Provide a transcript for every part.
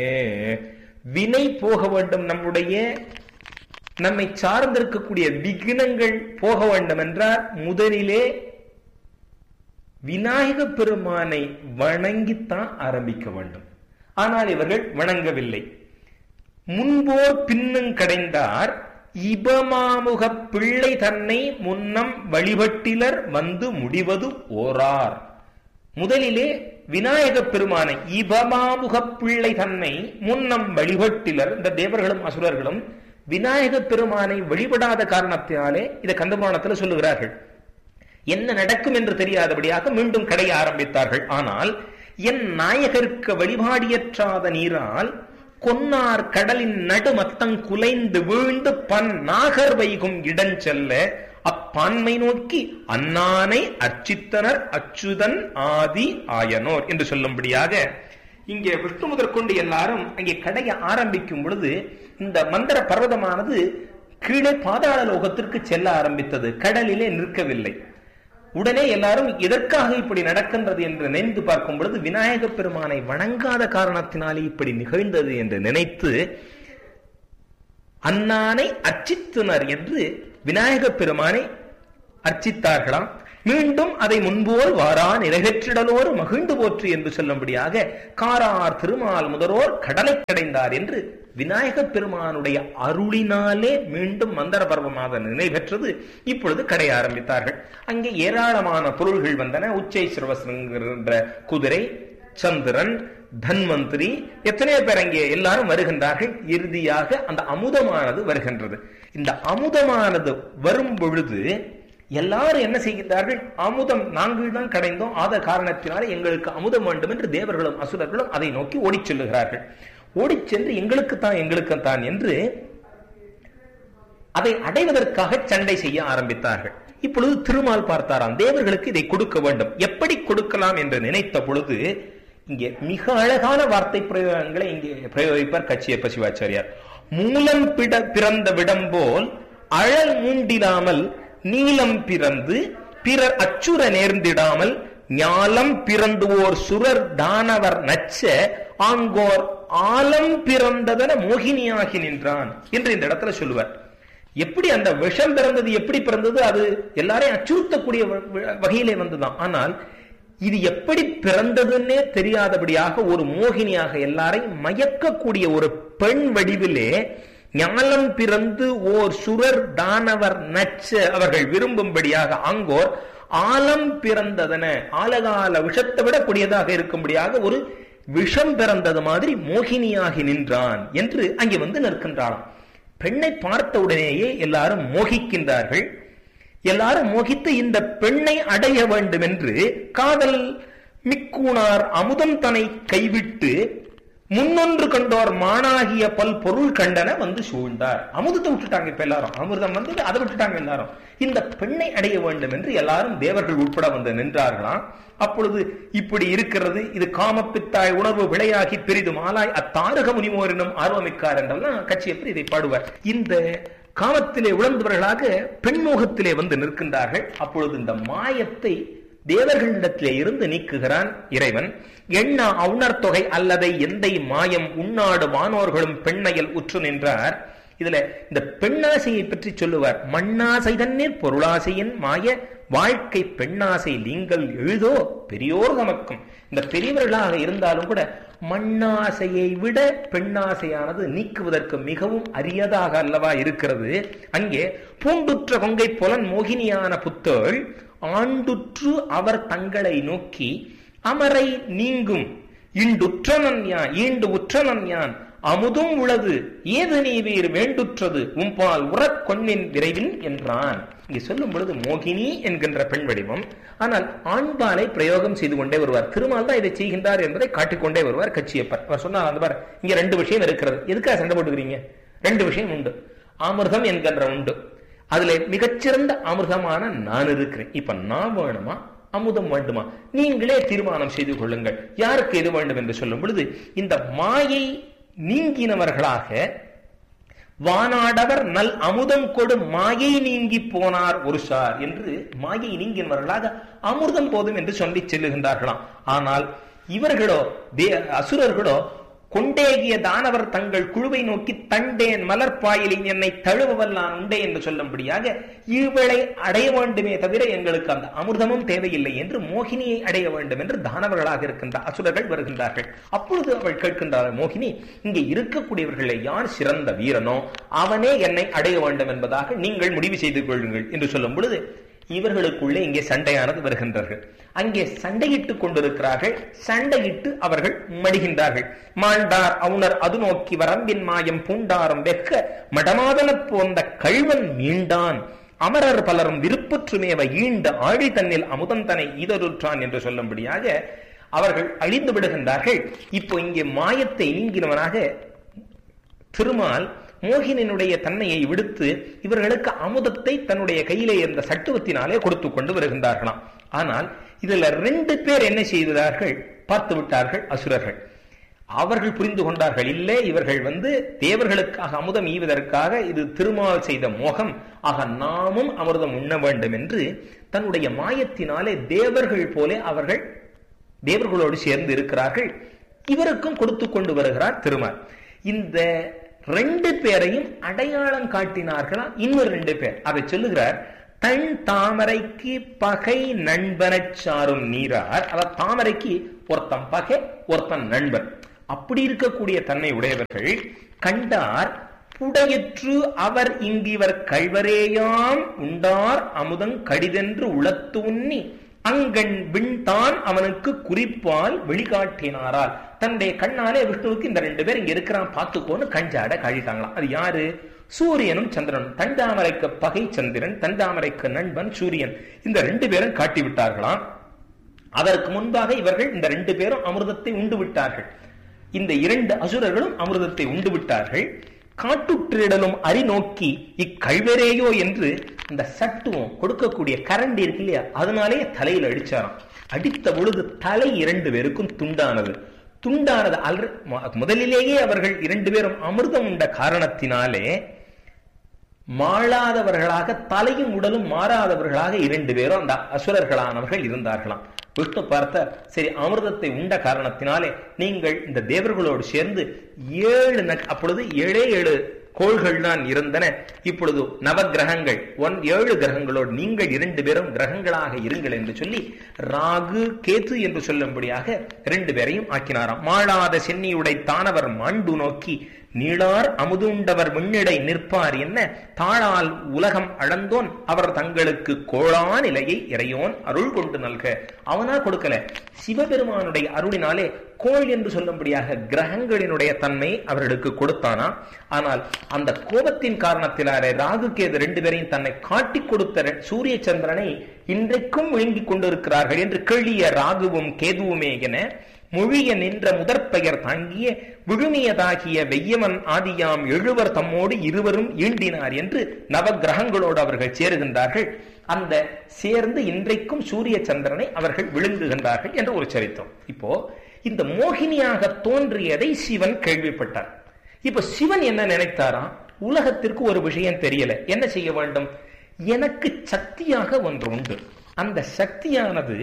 வினை போக வேண்டும், நம்மை சார்ந்திருக்கக்கூடிய விக்னங்கள் போக வேண்டும் என்றால் முதலிலே விநாயக பெருமானை வணங்கித்தான் ஆரம்பிக்க வேண்டும். ஆனால் இவர்கள் வணங்கவில்லை. முன்போர் பின்னும் கடைந்தார் இபமாமுக பிள்ளை தன்னை முன்னம் வழிபட்டிலர் வந்து முடிவது ஓரார். முதலிலே விநாயக பெருமானை இபமாமுக பிள்ளை தன்னை முன்னம் வழிபட்டிலர், இந்த தேவர்களும் அசுரர்களும் விநாயக பெருமானை வழிபடாத காரணத்தினாலே இதை கந்தபுராணத்தில் சொல்லுகிறார்கள். என்ன நடக்கும் என்று தெரியாதபடியாக மீண்டும் கடைய ஆரம்பித்தார்கள். ஆனால் என் நாயகருக்கு வழிபாடியற்றாத நீரால் கொன்னார் கடலின் நடுமத்தங் குலைந்து வீழ்ந்து பன் நாகர் வைகும் இடஞ்செல்ல அப்பான்மை நோக்கி அன்னானை அர்ச்சித்தனர் அச்சுதன் ஆதி ஆயனோர் என்று சொல்லும்படியாக இங்கே விஷ்ணு முதற்கொண்டு எல்லாரும் அங்கே கடைய ஆரம்பிக்கும் பொழுது இந்த மந்திர பர்வதமானது கீழே பாதாள லோகத்திற்கு செல்ல ஆரம்பித்தது, கடலிலே நிற்கவில்லை. உடனே எல்லாரும் எதற்காக இப்படி நடக்கின்றது என்று நினைந்து பார்க்கும் பொழுது விநாயக பெருமானை வணங்காத காரணத்தினாலே இப்படி நிகழ்ந்தது என்று நினைத்து அன்னானை அர்ச்சித்தனர் என்று விநாயக பெருமானை அர்ச்சித்தார்களாம். மீண்டும் அதை முன்போல் வாரா நிறைவேற்றிடலோர் மகிழ்ந்து போற்று என்று சொல்லும்படியாக காரார் திருமால் முதலோர் கடலை கடைந்தார் என்று விநாயக பெருமானுடைய அருளினாலே மீண்டும் மந்திர பர்வமாக நினைவற்றது. இப்பொழுது கடைய ஆரம்பித்தார்கள். அங்கே ஏராளமான பொருள்கள் வந்தன. உச்சை சிறுவசங்கிற குதிரை, சந்திரன், தன்வந்திரி, எத்தனையோ பேர் அங்கே எல்லாரும் வருகின்றார்கள். இறுதியாக அந்த அமுதமானது வருகின்றது. இந்த அமுதமானது வரும் பொழுது எல்லாரும் என்ன செய்கின்றார்கள்? அமுதம் நாங்கள் தான் கடைந்தோம், ஆத காரணத்தினால எங்களுக்கு அமுதம் வேண்டும் என்று தேவர்களும் அசுரர்களும் அதை நோக்கி ஓடிச் செல்லுகிறார்கள். ஓடிச் சென்று எங்களுக்குத்தான் என்று அதை அடைவதற்காக சண்டை செய்ய ஆரம்பித்தார்கள். இப்பொழுது திருமால் பார்த்தாராம், தேவர்களுக்கு இதை கொடுக்க வேண்டும், எப்படி கொடுக்கலாம் என்று நினைத்த பொழுது இங்கே மிக அழகான வார்த்தை பிரயோகங்களை இங்கே பிரயோகிப்பார் கச்சியப்ப சிவாச்சாரியார். மூலம் பிறந்த விடம் போல் அழல் மூண்டிடாமல் நீலம் பிறந்து பிறர் அச்சுர நேர்ந்திடாமல் ஞாலம் பிறந்து ஓர் சுரர் தானவர் நச்ச ஆங்கோர் ஆலம் பிறந்ததன மோகினியாகி நின்றான் என்று இந்த இடத்துல சொல்லுவார். எப்படி அந்த விஷம் பிறந்தது, எப்படி பிறந்தது, அது எல்லாரையும் அச்சுறுத்தக்கூடிய வகையிலே வந்துதான். ஆனால் இது எப்படி பிறந்ததுன்னே தெரியாதபடியாக ஒரு மோகினியாக எல்லாரையும் மயக்கக்கூடிய ஒரு பெண் வடிவிலே ஞானம் பிறந்து ஓர் சுரர் தானவர் நச்ச அவர்கள் விரும்பும்படியாக ஆங்கோர் ஆலம் பிறந்ததன, ஆலகால விஷத்தை விட கூடியதாக இருக்கும்படியாக ஒரு விஷம் பிறந்தது மாதிரி மோகினியாகி நின்றான் என்று அங்கே வந்து நிற்கின்றாளாம். பெண்ணை பார்த்த உடனேயே எல்லாரும் மோகிக்கின்றார்கள். எல்லாரும் மோகித்து இந்த பெண்ணை அடைய வேண்டும் என்று காதல் மிக்கூனார் அமுதம் தன்னை கைவிட்டு முன்னொன்று கண்டோர் மானாகிய பல் பொருள் கண்டன வந்து சூழ்ந்தார். அமுதத்தை விட்டுட்டாங்க. இப்ப எல்லாரும் அமிர்தம் வந்து அதை விட்டுட்டாங்க. எல்லாரும் இந்த பெண்ணை அடைய வேண்டும் என்று எல்லாரும் தேவர்கள் உட்பட வந்து நின்றார்களாம். அப்பொழுது இப்படி இருக்கிறது, இது காமப்பித்தாய் உணர்வு விளையாகி பெரிதும் ஆளாய் அத்தாரக முனிவோரினும் ஆர்வமிக்கார் என்றெல்லாம் கச்சியப்பர் இதை பாடுவார். இந்த காமத்திலே உழந்தவர்களாக பெண்மோகத்திலே வந்து நிற்கின்றார்கள். அப்பொழுது இந்த மாயத்தை தேவர்களிடத்திலே இருந்து நீக்குகிறான் இறைவன். எண்ணா அவுணர் தொகை அல்லதை எந்தை மாயம் உன்னாடு வானோர்களும் பெண்ணையில் உற்று நின்றார். இதுல இந்த பெண்ணாசையை பற்றி சொல்லுவார். மண்ணாசை தண்ணீர் பொருளாசையின் மாய வாழ்க்கை பெண்ணாசை நீங்கள் எழுதோ பெரியோர் தமக்கும். இந்த பெரியவர்களாக இருந்தாலும் கூட மண்ணாசையை விட பெண்ணாசையானது நீக்குவதற்கு மிகவும் அரியதாக அல்லவா இருக்கிறது. அங்கே பூண்டுற்ற கொங்கை புலன் மோகினியான புத்தோள் ஆண்டுற்று அவர் தங்களை நோக்கி அமரை நீங்கும் இண்டுற்றனன் யான் ஈண்டு உற்றனன் யான் அமுதும் உளது ஏது நீ வீர் வேண்டுற்றது உம்பால் உறக் கொன்னின் விரைவில் என்றான். இங்கே சொல்லும் பொழுது மோகினி என்கின்ற பெண் வடிவம், ஆனால் ஆண்பாலை பிரயோகம் செய்து கொண்டே வருவார். திருமால் தான் இதை செய்கின்றார் என்பதை காட்டிக்கொண்டே வருவார் கச்சியப்பர். அவர் சொன்னார், அந்த பார் இங்க ரெண்டு விஷயம் இருக்கிறது, எதுக்காக சண்டை போட்டுக்கிறீங்க? ரெண்டு விஷயம் உண்டு. அமிர்தம் என்கின்ற உண்டு, அதுல மிகச்சிறந்த அமிர்தமான நான் இருக்கிறேன். இப்ப நான் வேணுமா அமுதம் வேண்டுமா? நீங்களே தீர்மானம் செய்து கொள்ளுங்கள், யாருக்கு எது வேண்டும் என்று சொல்லும் பொழுது இந்த மாயை நீங்கினவர்களாக வானாடவர் நல் அமுதம் கொடு மாயை நீங்கி போனார் ஒரு சார் என்று மாயை நீங்கினவர்களாக அமிர்தம் போதும் என்று சொல்லி செல்லுகின்றார்களாம். ஆனால் இவர்களோ அசுரர்களோ கொண்டேகிய தானவர் தங்கள் குழுவை நோக்கி தண்டேன் மலர்பாயிலின் என்னை தழுவவல்லான் உண்டே என்று சொல்லும்படியாக இவளை அடைய வேண்டுமே தவிர எங்களுக்கு அந்த அமிர்தமும் தேவையில்லை என்று மோகினியை அடைய வேண்டும் என்று தானவர்களாக இருக்கின்ற அசுரர்கள் வருகின்றார்கள். அப்பொழுது அவள் கேட்கின்றார், மோகினி, இங்கே இருக்கக்கூடியவர்களை யார் சிறந்த வீரனோ அவனே என்னை அடைய வேண்டும் என்பதாக நீங்கள் முடிவு செய்து கொள்ளுங்கள் என்று சொல்லும் பொழுது இவர்களுக்குள்ளே இங்கே சண்டையானது வருகின்றார்கள். அங்கே சண்டையிட்டுக் கொண்டிருக்கிறார்கள். சண்டையிட்டு அவர்கள் மடிகின்றார்கள். மாண்டார் அவுணர் அது நோக்கி வரம்பின் மாயம் பூண்டாரம் வெக்க மடமாதன போந்த கள்வன் மீண்டான் அமரர் பலரும் விருப்பற்றுமேவ ஈண்ட ஆழி தன்னில் அமுதந்தனை ஈதருற்றான் என்று சொல்லும்படியாக அவர்கள் அழிந்து விடுகின்றார்கள். இப்போ இங்கே மாயத்தை நீங்கினவனாக திருமால் மோகினினுடைய தன்மையை விடுத்து இவர்களுக்கு அமுதத்தை தன்னுடைய கையிலே இருந்த சட்டுவத்தினாலே கொடுத்து கொண்டு வருகின்றார்களாம். ஆனால் இதுல 2 பேர் என்ன செய்தார்கள் பார்த்து விட்டார்கள் அசுரர்கள். அவர்கள் புரிந்து கொண்டார்கள், இல்லை இவர்கள் தேவர்களுக்காக அமுதம் ஈவதற்காக இது திருமால் செய்த மோகம், ஆக நாமும் அமிர்தம் உண்ண வேண்டும் என்று தன்னுடைய மாயத்தினாலே தேவர்கள் போல அவர்கள் தேவர்களோடு சேர்ந்து இருக்கிறார்கள். இவருக்கும் கொடுத்து கொண்டு வருகிறார் திருமால். இந்த 2 பேரையும் அடையாளம் காட்டினார்களா இன்னொரு 2 பேர். அதை சொல்லுகிறார், தன் தாமரைக்கு பகை நண்பனச் சாரும் நீரார். அவர் தாமரைக்கு ஒருத்தன் பகை ஒருத்தன் நண்பன். அப்படி இருக்கக்கூடிய தன்மை உடையவர்கள் கண்டார் புடையற்று அவர் இங்கிவர் கழ்வரேயாம் உண்டார் அமுதங் கடிதென்று உளத்து உண்ணி அங்கண் விண்தான் அவனுக்கு குறிப்பால் வெளிக்காட்டினாரால். தன்னுடைய கண்ணாலே விஷ்ணுவுக்கு இந்த 2 பேர் இங்க இருக்கிறான் பார்த்துக்கோன்னு கஞ்சாட காட்டிட்டாங்களாம். அது யாரு? சூரியனும் சந்திரனும். தண்டாமரைக்கு பகை சந்திரன், தண்டாமரைக்கு நண்பன் சூரியன். இந்த 2 பேரும் காட்டி விட்டார்களாம். அதற்கு முன்பாக இவர்கள் இந்த 2 பேரும் அமிர்தத்தை உண்டு விட்டார்கள். இந்த 2 அசுரர்களும் அமிர்தத்தை உண்டு விட்டார்கள். காட்டுற்றிடலும் அறி நோக்கி இக்கழ்வரேயோ என்று இந்த சட்டுவம் கொடுக்கக்கூடிய கரண்டி இருக்கு இல்லையா, அதனாலே தலையில் அடிச்சாராம். அடித்த பொழுது தலை 2 பேருக்கும் துண்டானது. முதலிலேயே அவர்கள் 2 பேரும் அமிர்தம் உண்ட காரணத்தினாலே மாளாதவர்களாக தலையும் உடலும் மாறாதவர்களாக 2 பேரும் அந்த அசுரர்களானவர்கள் இருந்தார்களாம். விஷ்ணு பார்த்த, சரி அமிர்தத்தை உண்ட காரணத்தினாலே நீங்கள் இந்த தேவர்களோடு சேர்ந்து 7 அப்பொழுது 7 கோள்கள் தான் இருந்தன. இப்பொழுது நவகிரகங்கள் 7 கிரகங்களோடு நீங்கள் 2 பேரும் கிரகங்களாக இருங்கள் என்று சொல்லி ராகு கேது என்று சொல்லும்படியாக 2 பேரையும் ஆக்கினாராம். மாளாத சென்னியுடை தானவர் மாண்டு நோக்கி நீளார் அமுதுண்டவர் விண்ணிடை நிற்பார் என்ன தாழால் உலகம் அளந்தோன் அவர் தங்களுக்கு கோளா நிலையை இறையோன் அருள் கொண்டு நல்க. அவனா கொடுக்கல, சிவபெருமானுடைய அருளினாலே கோள் என்று சொல்லும்படியாக கிரகங்களினுடைய தன்மை அவர்களுக்கு கொடுத்தானா. ஆனால் அந்த கோபத்தின் காரணத்தினாலே ராகு கேது 2 பேரையும் தன்னை காட்டி கொடுத்த சூரிய சந்திரனை இன்றைக்கும் விழுங்கிக் கொண்டிருக்கிறார்கள் என்று கேளிய ராகுவும் கேதுவுமே என மொழிய நின்ற முதற்பெயர் தாங்கிய விழுமியதாகிய வெய்யவன் ஆதியாம் 7 தம்மோடு 2 ஈண்டினார் என்று நவகிரகங்களோடு அவர்கள் சேருகின்றார்கள். அந்த சேர்ந்து இன்றைக்கும் சூரிய சந்திரனை அவர்கள் விழுங்குகின்றார்கள் என்ற ஒரு சரித்திரம். இப்போ இந்த மோகினியாக தோன்றியதை சிவன் கேள்விப்பட்டார். இப்ப சிவன் என்ன நினைத்தாராம், உலகத்திற்கு ஒரு விஷயம் தெரியல, என்ன செய்ய வேண்டும், எனக்கு சக்தியாக ஒன்று உண்டு, அந்த சக்தியானது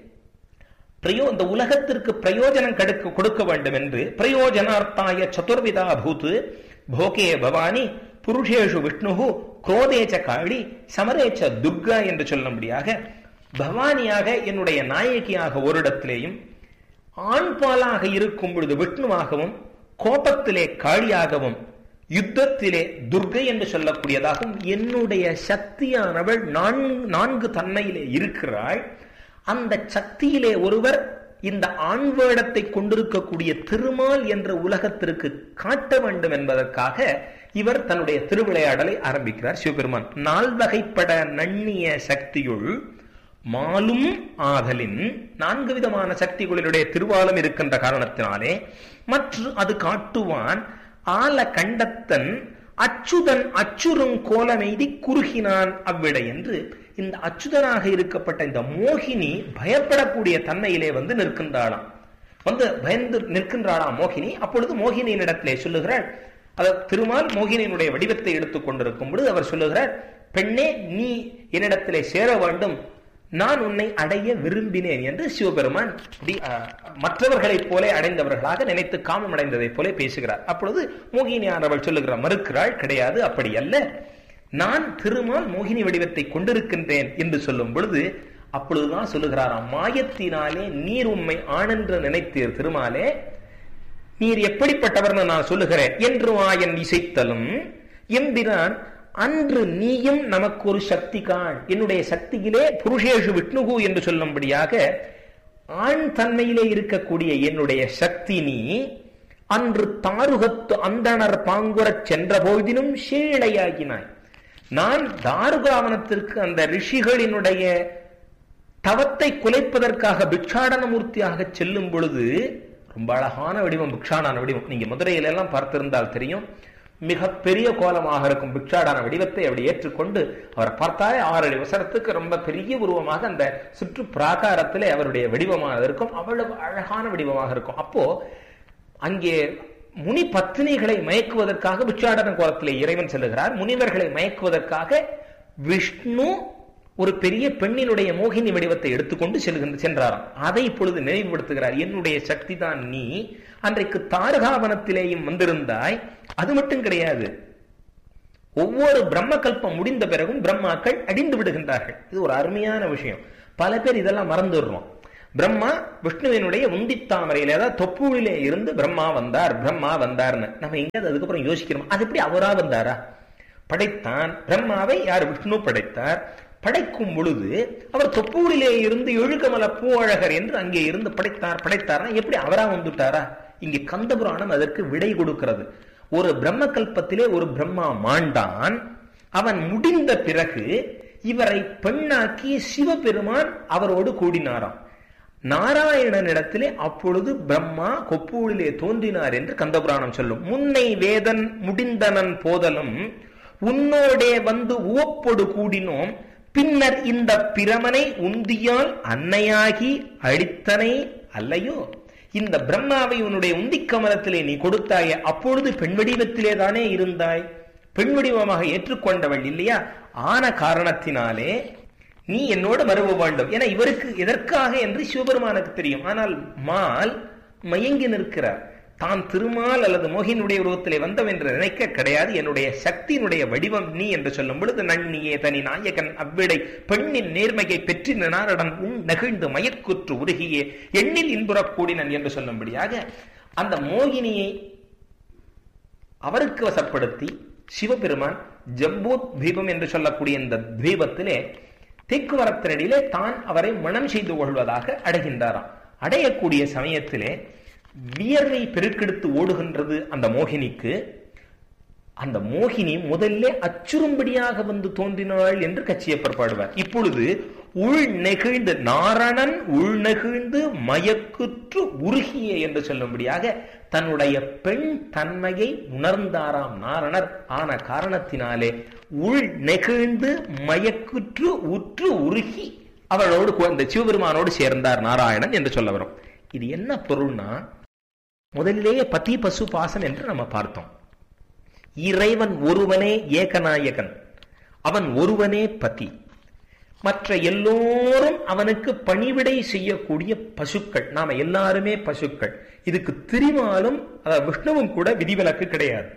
இந்த உலகத்திற்கு பிரயோஜனம் கொடுக்க வேண்டும் என்று பிரயோஜனார்த்தாய சதுர்விதா பூத்து போகே பவானி புருஷேஷு விஷ்ணு குரோதேச்ச காளி சமரேச்ச துர்கா என்று சொல்லும்படியாக பவானியாக என்னுடைய நாயகியாக ஒரு இடத்திலேயும், ஆண்பாலாக இருக்கும் பொழுது விஷ்ணுவாகவும், கோபத்திலே காளியாகவும், யுத்தத்திலே துர்கை என்று சொல்லக்கூடியதாகவும் என்னுடைய சக்தியானவள் 4 தன்மையிலே இருக்கிறாள். அந்த சக்தியிலே ஒருவர் இந்த ஆண் வேடத்தை கொண்டிருக்கக்கூடிய திருமால் என்ற உலகத்திற்கு காட்ட வேண்டும் என்பதற்காக இவர் தன்னுடைய திருவிளையாடலை ஆரம்பிக்கிறார். சிவபெருமான் 4 வகைப்பட நன்னிய சக்தியுள் மாலும் ஆதலின் 4 விதமான சக்திகளினுடைய திருவாலம் இருக்கின்ற காரணத்தினாலே மற்றும் அது காட்டுவான் ஆல கண்டத்தன் அச்சுதன் அச்சுறும் கோலமெய்தி குறுகினான் அவ்விடை என்று இந்த அச்சுதனாக இருக்கப்பட்ட இந்த மோகினி பயப்படக்கூடிய தன்மையிலே நிற்கின்றாளாம். பயந்து நிற்கின்றாளாம் மோகினி. அப்பொழுது மோகினியின் இடத்திலே சொல்லுகிறாள், திருமால் மோகினியினுடைய வடிவத்தை எடுத்துக் கொண்டிருக்கும் பொழுது அவர் சொல்லுகிறார், பெண்ணே நீ என்னிடத்திலே சேர வேண்டும், நான் உன்னை அடைய விரும்பினேன் என்று சிவபெருமான் மற்றவர்களைப் போல அடைந்தவர்களாக நினைத்து காமம் அடைந்ததை போல பேசுகிறார். அப்பொழுது மோகினியானவள் சொல்லுகிறார், மறுக்கிறாள், கிடையாது, அப்படி அல்ல, நான் திருமால் மோகினி வடிவத்தை கொண்டிருக்கின்றேன் என்று சொல்லும் பொழுது அப்பொழுதுதான் சொல்லுகிறாராம், மாயத்தினாலே நீர் உம்மை ஆனென்று நினைத்தீர் திருமாலே, நீர் எப்படிப்பட்டவர் நான் சொல்லுகிறேன் என்று வாயன் இசைத்தலும் எம்பிரான் அன்று நீயும் நமக்கு ஒரு சக்தி காண். என்னுடைய சக்தியிலே புருஷேஷு விஷ்ணுகு என்று சொல்லும்படியாக ஆண் தன்மையிலே இருக்கக்கூடிய என்னுடைய சக்தி நீ அன்று தாருகத்து அந்தணர் பாங்குறச் சென்ற போதினும் சீழையாகினாய். நான் தாருகாவனத்திற்கு அந்த ரிஷிகளினுடைய தவத்தை குலைப்பதற்காக பிக்ஷாடனமூர்த்தியாக செல்லும் பொழுது ரொம்ப அழகான வடிவம், பிக்ஷாடான வடிவம். நீங்க மதுரையில எல்லாம் பார்த்திருந்தால் தெரியும், மிக பெரிய கோலமாக இருக்கும் பிக்ஷாடான வடிவத்தை அப்படி ஏற்றுக்கொண்டு அவர் பார்த்தாலே 6 அடி வசரத்துக்கு ரொம்ப பெரிய உருவமாக அந்த சுற்று பிராகாரத்திலே அவருடைய வடிவமாக இருக்கும். அவ்வளவு அழகான வடிவமாக இருக்கும். அப்போ அங்கே முனி பத்தினிகளை மயக்குவதற்காக பிக்ஷாடன கோலத்திலே இறைவன் செல்லுகிறார். முனிவர்களை மயக்குவதற்காக விஷ்ணு ஒரு பெரிய பெண்ணினுடைய மோகினி வடிவத்தை எடுத்துக்கொண்டு சென்றாராம். அதை இப்பொழுது நினைவுபடுத்துகிறார், என்னுடைய சக்தி தான் நீ அன்றைக்கு தாரகாவனத்திலேயும் வந்திருந்தாய். அது மட்டும் கிடையாது, ஒவ்வொரு பிரம்ம கல்பம் முடிந்த பிறகும் பிரம்மாக்கள் அடிந்து விடுகின்றார்கள். இது ஒரு அருமையான விஷயம். பல பேர் இதெல்லாம் மறந்துடுறோம். பிரம்மா விஷ்ணுவினுடைய உந்தித்தாமரையில, அதாவது தொப்புளிலே இருந்து பிரம்மா வந்தார்னு நம்ம எங்கேயாவது அதுக்கப்புறம் யோசிக்கிறோம், அது எப்படி அவரா வந்தாரா? படைத்தான் பிரம்மாவை யார்? விஷ்ணு படைத்தார். படைக்கும் பொழுது அவர் தொப்பூரிலே இருந்து எழுகமல பூஅழகர் என்று அங்கே இருந்து படைத்தாரா? எப்படி அவரா வந்துட்டாரா? இங்கே கந்தபுராணம் அதற்கு விடை கொடுக்கிறது. ஒரு பிரம்ம கல்பத்திலே ஒரு பிரம்மா மாண்டான். அவன் முடிந்த பிறகு இவரை பெண்ணாக்கி சிவபெருமான் அவரோடு கூடினாராம். நாராயணனிடத்திலே அப்பொழுது பிரம்மா கொப்பூழிலே தோன்றினார் என்று கந்தபுராணம் சொல்லும். முன்னை வேதன் முடிந்தனன் போதலும் உன்னோடே வந்து உவப்பொடு கூடினோம், பின்னர் இந்த பிரமனை உந்தியால் அன்னையாகி அழித்தனை அல்லையோ. இந்த பிரம்மாவை உன்னுடைய உந்தி கமலத்திலே நீ கொடுத்தாயே, அப்பொழுது பெண் வடிவத்திலே தானே இருந்தாய், பெண் வடிவமாக ஏற்றுக்கொண்டவள் இல்லையா? ஆன காரணத்தினாலே நீ என்னோடு மறுவ வேண்டும் என இவருக்கு எதற்காக என்று சிவபெருமானுக்கு தெரியும். ஆனால் மால் மயங்கி நிற்கிறார். தான் திருமால் அல்லது மோகினுடைய உருவத்திலே வந்தவன் என்று நினைக்க கிடையாது. என்னுடைய சக்தியினுடைய வடிவம் நீ என்று சொல்லும் பொழுது நன்னியே தனி நாயகன் அவ்விடை பெண்ணின் நேர்மையை பெற்றி நாரடன் உன் நெகிழ்ந்து மயற்குற்று உருகியே எண்ணில் இன்புறக் கூடினன் என்று சொல்லும்படியாக அந்த மோகினியை அவருக்கு வசப்படுத்தி சிவபெருமான் ஜம்பூத் தீபம் என்று சொல்லக்கூடிய இந்த தீபத்திலே தெக்குவரத்தினடியிலே தான் அவரை மனம் செய்து கொள்வதாக அடைகின்றாராம். அடையக்கூடிய சமயத்திலே வியர்வை பெருக்கெடுத்து ஓடுகின்றது அந்த மோகினிக்கு. அந்த மோகினி முதல்ல அச்சுறும்படியாக வந்து தோன்றினாள் என்று கச்சியப்பர் பாடுவார். இப்பொழுது உள் நெகிழ்ந்து நாரணன் உள் நெகிழ்ந்து மயக்குற்று உருகிய என்று சொல்லும்படியாக தன்னுடைய பெண் தன்மையை உணர்ந்தாராம் நாரணர். ஆன காரணத்தினாலே உள் நெகிழ்ந்து மயக்குற்று உற்று உருகி அவளோடு இந்த சிவபெருமானோடு சேர்ந்தார் நாராயணன் என்று சொல்ல வரும். இது என்ன பொருள்னா, முதலிலேயே பதி பசு பாசம் என்று நம்ம பார்த்தோம். இறைவன் ஒருவனே ஏகநாயகன், அவன் ஒருவனே பதி, மற்ற எல்லோரும் அவனுக்கு பணிவிடை செய்யக்கூடிய பசுக்கள். நாம எல்லாருமே பசுக்கள். இதுக்கு திருமாலும் விஷ்ணுவும் கூட விதிவிலக்கு கிடையாது.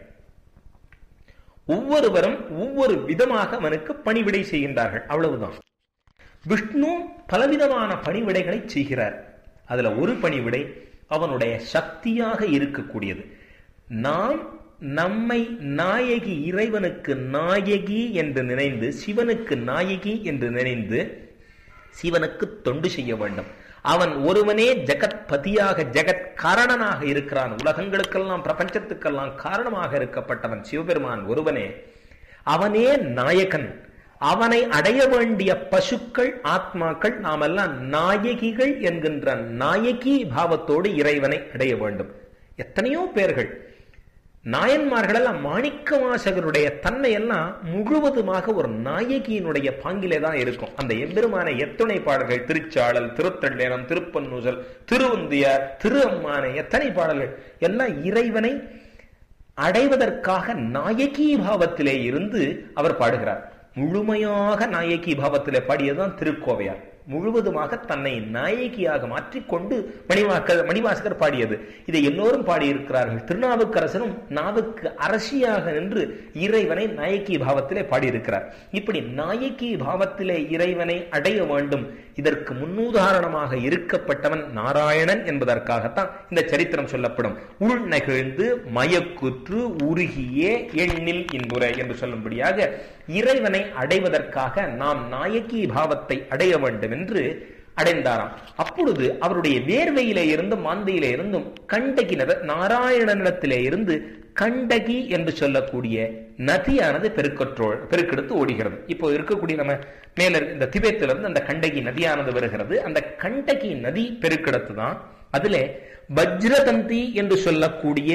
ஒவ்வொருவரும் ஒவ்வொரு விதமாக அவனுக்கு பணிவிடை செய்கின்றார்கள், அவ்வளவுதான். விஷ்ணு பலவிதமான பணிவிடைகளை செய்கிறார். அதுல ஒரு பணிவிடை அவனுடைய சக்தியாக இருக்கக்கூடியது. நாம் நம்மை நாயகி, இறைவனுக்கு நாயகி என்று நினைந்து, சிவனுக்கு நாயகி என்று நினைந்து சிவனுக்கு தொண்டு செய்ய வேண்டும். அவன் ஒருவனே ஜெகத் பதியாக ஜெகத் காரணனாக இருக்கிறான். உலகங்களுக்கெல்லாம் பிரபஞ்சத்துக்கெல்லாம் காரணமாக இருக்கப்பட்டவன் சிவபெருமான் ஒருவனே. அவனே நாயகன். அவனை அடைய வேண்டிய பசுக்கள் ஆத்மாக்கள் நாமெல்லாம் நாயகிகள் என்கின்ற நாயகி பாவத்தோடு இறைவனை அடைய வேண்டும். எத்தனையோ பேர்கள் நாயன்மார்கள் எல்லாம் மாணிக்க வாசகருடைய தன்மை எல்லாம் முழுவதுமாக ஒரு நாயகியினுடைய பாங்கிலே தான் இருக்கும். அந்த எம்பெருமான எத்தனை பாடல்கள், திருச்சாளல், திருத்தள்ளேனம், திருப்பன்னூசல், திருவந்தியார், திரு அம்மானை, எத்தனை பாடல்கள் எல்லாம் இறைவனை அடைவதற்காக நாயகி பாவத்திலே இருந்து அவர் பாடுகிறார். முழுமையாக நாயகி பாவத்திலே பாடியதுதான் திருக்கோவையார். முழுவதுமாக தன்னை நாயகியாக மாற்றிக்கொண்டு மணிவாசகர் பாடியது. இதை எல்லோரும் பாடியிருக்கிறார்கள். திருநாவுக்கரசனும் நாவுக்கு அரசியாக நின்று இறைவனை நாயகி பாவத்திலே பாடியிருக்கிறார். இப்படி நாயகி பாவத்திலே இறைவனை அடைய வேண்டும். இதற்கு முன்னுதாரணமாக இருக்கப்பட்டவன் நாராயணன் என்பதற்காகத்தான் இந்த சரித்திரம் சொல்லப்படும். உள் நெகிழ்ந்து மயக்குற்று உருகிய எண்ணில் இன்புரை என்று சொல்லும்படியாக இறைவனை அடைவதற்காக நாம் நாயகி பாவத்தை அடைய வேண்டும் என்று அடைந்தாராம். அப்பொழுது அவருடைய வேர்வையிலே இருந்தும் மாந்தையிலே இருந்தும் கண்டகி நாராயணனிடத்திலே இருந்து கண்டகி என்று சொல்லக்கூடிய நதியானது பெருக்கெடுத்து ஓடுகிறது. இப்போ இருக்கக்கூடிய நம்ம மேல இந்த திபெத்திலிருந்து அந்த கண்டகி நதியானது வருகிறது. அந்த கண்டகி நதி பெருக்கெடுத்து தான் அதுல வஜ்ரதந்தி என்று சொல்லக்கூடிய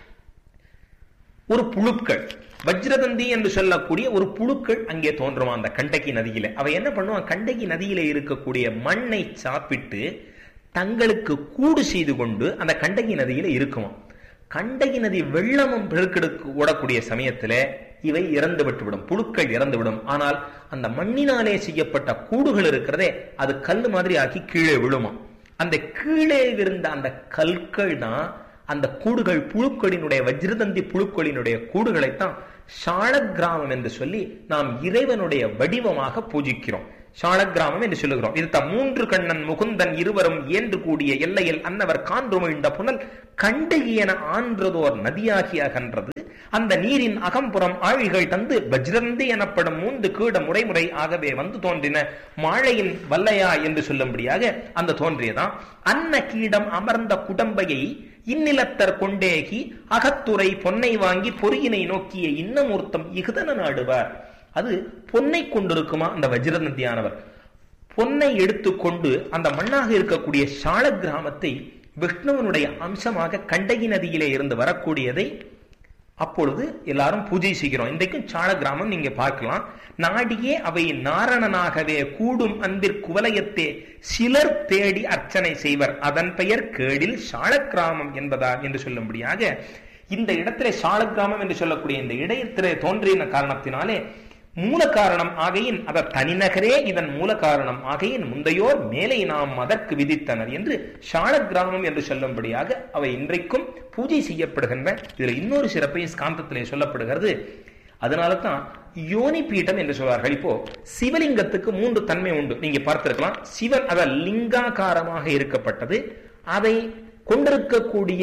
ஒரு புழுக்கள், வஜ்ரதந்தி என்று சொல்லக்கூடிய ஒரு புழுக்கள் அங்கே தோன்றுமா அந்த கண்டகி நதியில. அவை என்ன பண்ணுவான், கண்டகி நதியில இருக்கக்கூடிய மண்ணை சாப்பிட்டு தங்களுக்கு கூடு செய்து கொண்டு அந்த கண்டகி நதியில இருக்குமா. கண்டகி நதி வெள்ளமும் பெருக்கெடுக்கு ஓடக்கூடிய சமயத்துல இவை இறந்து விட்டுவிடும், புழுக்கள் இறந்துவிடும். ஆனால் அந்த மண்ணினாலே செய்யப்பட்ட கூடுகள் இருக்கிறதே அது கல் மாதிரி ஆக்கி கீழே விழுமா. அந்த கீழே விழுந்த அந்த கற்கள் தான் அந்த கூடுகள், புழுக்களினுடைய வஜ்ரதந்தி புழுக்களினுடைய கூடுகளைத்தான் சாலக்கிராமம் என்று சொல்லி நாம் இறைவனுடைய வடிவமாக பூஜிக்கிறோம். சாலக்கிராமம் என்று சொல்லுகிறோம். இது மூன்று கண்ணன் முகுந்தன் இருவரும் ஏன்று கூடிய எல்லையில் அன்னவர் கான்றுமிழ்ந்த புனல் கண்டகியன ஆன்றதோர் நதியாகி அகன்றது. அந்த நீரின் அகம்புறம் ஆழிகள் தந்து வஜ்ரந்தி எனப்படும் மூன்று கீட முறைமுறை ஆகவே வந்து தோன்றின மாழையின் வல்லையா என்று சொல்லும்படியாக அந்த தோன்றியதான். அன்ன கீடம் அமர்ந்த குடம்பையை இந்நிலத்தர் கொண்டேகி அகத்துறை பொன்னை வாங்கி பொறியினை நோக்கிய இன்னமூர்த்தம் இகுதன நாடுவார். அது பொன்னை கொண்டிருக்குமா அந்த வஜ்ரநந்தியானவர். பொன்னை எடுத்துக்கொண்டு அந்த மண்ணாக இருக்கக்கூடிய சால கிராமத்தை விஷ்ணுவனுடைய அம்சமாக கண்டகி நதியிலே இருந்து வரக்கூடியதை அப்பொழுது எல்லாரும் பூஜை செய்கிறோம். இன்றைக்கும் சால கிராமம் நீங்க பார்க்கலாம். நாடியே அவை நாரணனாகவே கூடும் அன்பிற்குவலயத்தே சிலர் தேடி அர்ச்சனை செய்வர், அதன் பெயர் கேடில் சால கிராமம் என்பதா என்று சொல்லும்படியாக இந்த இடத்திலே சால கிராமம் என்று சொல்லக்கூடிய இந்த இடத்திலே தோன்றின காரணத்தினாலே மூல காரணம் ஆகையின் அதர் தனிநகரே இதன் மூல காரணம் ஆகையின் முந்தையோர் மேலே நாம் அதற்கு விதித்தனர் என்று சால கிராமம் என்று சொல்லும்படியாக அவை இன்றைக்கும் பூஜை செய்யப்படுகின்ற. இதுல இன்னொரு சிறப்பையும் ஸ்காந்தத்திலே சொல்லப்படுகிறது. அதனால தான் யோனி பீடம் என்று சொல்வார்கள். இப்போ சிவலிங்கத்துக்கு மூன்று தன்மை உண்டு, நீங்க பார்த்திருக்கலாம். சிவன் அத லிங்காகாரமாக இருக்கப்பட்டது, அதை கொண்டிருக்கக்கூடிய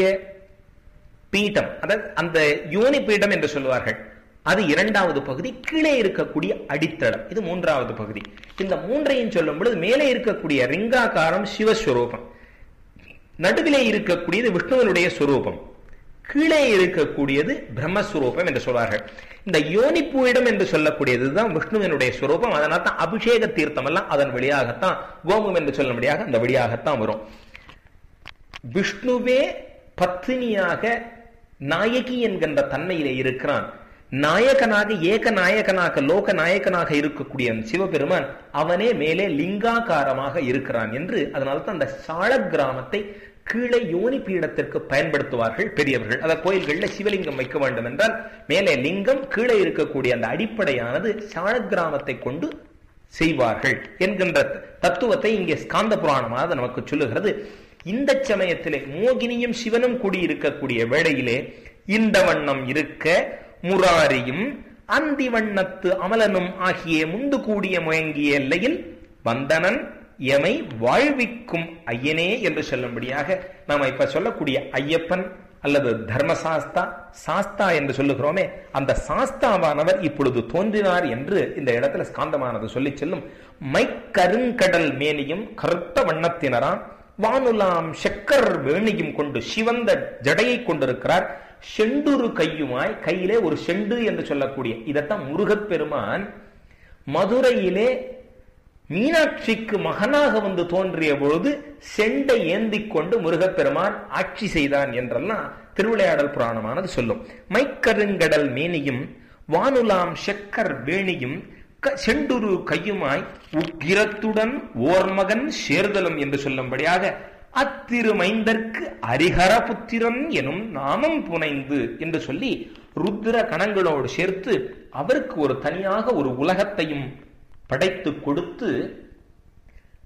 பீடம் அதாவது அந்த யோனி பீடம் என்று சொல்வார்கள். அது இரண்டாவது பகுதி. கீழே இருக்கக்கூடிய அடித்தளம் இது மூன்றாவது பகுதி. இந்த மூன்றையும் சொல்லும் பொழுது மேலே இருக்கக்கூடிய ரிங்காகாரம் சிவஸ்வரூபம், நடுவிலே இருக்கக்கூடியது விஷ்ணுவனுடைய சுரூபம், கீழே இருக்கக்கூடியது பிரம்மஸ்வரூபம் என்று சொல்வார்கள். இந்த யோனிப்பூயிடம் என்று சொல்லக்கூடியதுதான் விஷ்ணுவனுடைய சுரூபம். அதனால தான் அபிஷேக தீர்த்தம் எல்லாம் அதன் வழியாகத்தான், கோமம் என்று சொல்லும்படியாக அந்த வழியாகத்தான் வரும். விஷ்ணுவே பத்தினியாக நாயகி என்கின்ற தன்மையிலே இருக்கிறான். நாயகனாக ஏக நாயகனாக லோக நாயகனாக இருக்கக்கூடிய சிவபெருமான் அவனே மேலே லிங்காகாரமாக இருக்கிறான் என்று. அதனால தான் அந்த சால கிராமத்தை கீழே யோனி பீடத்திற்கு பயன்படுத்துவார்கள் பெரியவர்கள். அத கோயில்களில் சிவலிங்கம் வைக்க வேண்டும் என்றால் மேலே லிங்கம், கீழே இருக்கக்கூடிய அந்த அடிப்படையானது சால கிராமத்தை கொண்டு செய்வார்கள் என்கின்ற தத்துவத்தை இங்கே ஸ்காந்த புராணமாக நமக்கு சொல்லுகிறது. இந்த சமயத்திலே மோகினியும் சிவனும் கூடியிருக்கக்கூடிய வேளையிலே இந்த வண்ணம் இருக்க முராரியும் அந்தி வண்ணத்து அமலனும் ஆகிய முந்து கூடிய முயங்கிய எல்லையில் வந்தனன் எமை வாழ்விக்கும் ஐயனே என்று சொல்லும்படியாக நாம இப்ப சொல்லக்கூடிய ஐயப்பன் அல்லது தர்மசாஸ்தா சாஸ்தா என்று சொல்லுகிறோமே, அந்த சாஸ்தாவானவர் இப்பொழுது தோன்றினார் என்று இந்த இடத்துல ஸ்காந்தமானது சொல்லி செல்லும். மைக்கருங்கடல் மேனியும் கருத்த வண்ணத்தினராம் வானுலாம் செக்கர் வேணியும் கொண்டு சிவந்த ஜடையை கொண்டிருக்கிறார். செண்டுரு கையுமாய், கையிலே ஒரு செண்டு என்று சொல்லக்கூடிய இதத்தான் முருகப்பெருமான் மதுரையிலே மீனாட்சிக்கு மகனாக வந்து தோன்றிய பொழுது செண்டை ஏந்தி கொண்டு முருகப்பெருமான் ஆட்சி செய்தான் என்றெல்லாம் திருவிளையாடல் புராணமானது சொல்லும். மைக்கருங்கடல் மேனியும் வானுலாம் செக்கர் வேணியும் செண்டுரு கையுமாய் உக்கிரத்துடன் ஓர்மகன் சேர்தலும் என்று சொல்லும்படியாக அத்திருமைந்தற்கு அரிஹர புத்திரன் எனும் நாமம் புனைந்து என்று சொல்லி ருத்ர கணங்களோடு சேர்த்து அவருக்கு ஒரு தனியாக ஒரு உலகத்தையும் படைத்து கொடுத்து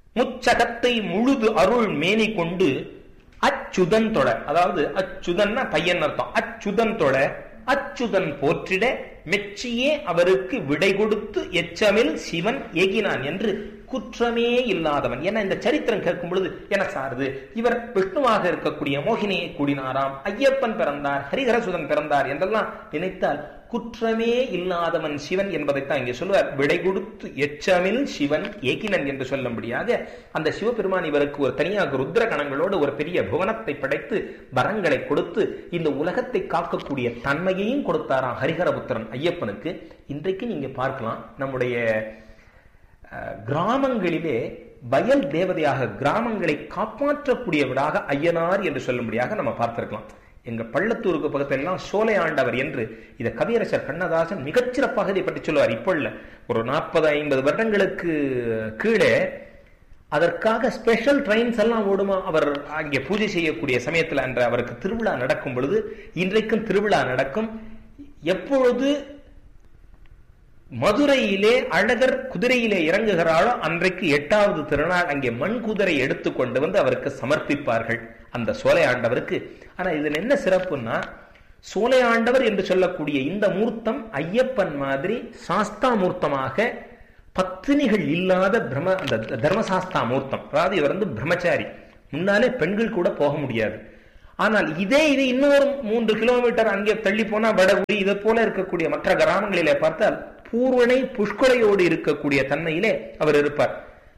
முச்சகத்தை முழுது அருள் மேனி கொண்டு அச்சுதன் தொட, அதாவது அச்சுதன்னா பையன் அர்த்தம், அச்சுதன் தொட அச்சுதன் போற்றிட மெச்சியே அவருக்கு விடை கொடுத்து எச்சமில் சிவன் ஏகினான் என்று குற்றமே இல்லாதவன். ஏன்னா இந்த சரித்திரம் கேட்கும் பொழுது என்ன சாருது, இவர் விஷ்ணுவாக இருக்கக்கூடிய மோகினியை கூடினாராம், ஐயப்பன் பிறந்தார், ஹரிஹரசுதன் பிறந்தார் என்றெல்லாம் நினைத்தால் குற்றமே இல்லாதவன் சிவன் என்பதைத்தான் இங்கே சொல்லுவார். விடை கொடுத்து எச்சமில் சிவன் ஏகினன் என்று சொல்லும்படியாக அந்த சிவபெருமான் இவருக்கு ஒரு தனியாக ருத்ர கணங்களோடு ஒரு பெரிய புவனத்தை படைத்து வரங்களை கொடுத்து இந்த உலகத்தை காக்கக்கூடிய தன்மையையும் கொடுத்தாராம் ஹரிஹரபுத்திரன் ஐயப்பனுக்கு. இன்றைக்கு நீங்க பார்க்கலாம், நம்முடைய கிராமங்களிலே வயல் தேவதையாக கிராமங்களை காப்பாற்றக்கூடியவராக ஐயனார் என்று சொல்லும்படியாக நம்ம பார்த்திருக்கலாம். எங்க பள்ளத்தூருக்கு பக்கத்துல எல்லாம் சோலை ஆண்டவர் என்று இதை கவியரசர் கண்ணதாசன் மிகச்சிறப்பாக இதை பற்றி சொல்லுவார். இப்போ இல்ல, ஒரு 40-50 வருடங்களுக்கு கீழே அதற்காக ஸ்பெஷல் ட்ரெயின்ஸ் எல்லாம் ஓடுமா அவர் அங்கே பூஜை செய்யக்கூடிய சமயத்தில் அன்று அவருக்கு திருவிழா நடக்கும் பொழுது. இன்றைக்கும் திருவிழா நடக்கும். எப்பொழுது மதுரையிலே அழகர் குதிரையிலே இறங்குகிறாளோ அன்றைக்கு 8வது திருநாள் அங்கே மண் குதிரை எடுத்து கொண்டு வந்து அவருக்கு சமர்ப்பிப்பார்கள் அந்த சோலை ஆண்டவருக்கு. ஆனா இதுல என்ன சிறப்புன்னா, சோலை ஆண்டவர் என்று சொல்லக்கூடிய இந்த மூர்த்தம் ஐயப்பன் மாதிரி சாஸ்தா மூர்த்தமாக பத்தினிகள் இல்லாத அந்த தர்மசாஸ்தா மூர்த்தம். அதாவது இவர் பிரம்மச்சாரி, முன்னாலே பெண்கள் கூட போக முடியாது. ஆனால் இது இன்னொரு 3 கிலோமீட்டர் அங்கே தள்ளி போனா வடகுடி இதை போல இருக்கக்கூடிய மற்ற கிராமங்களிலே பார்த்தால் பூரணை புஷ்களையோடு இருக்கக்கூடிய தன்மையிலே அவர் இருப்பார்.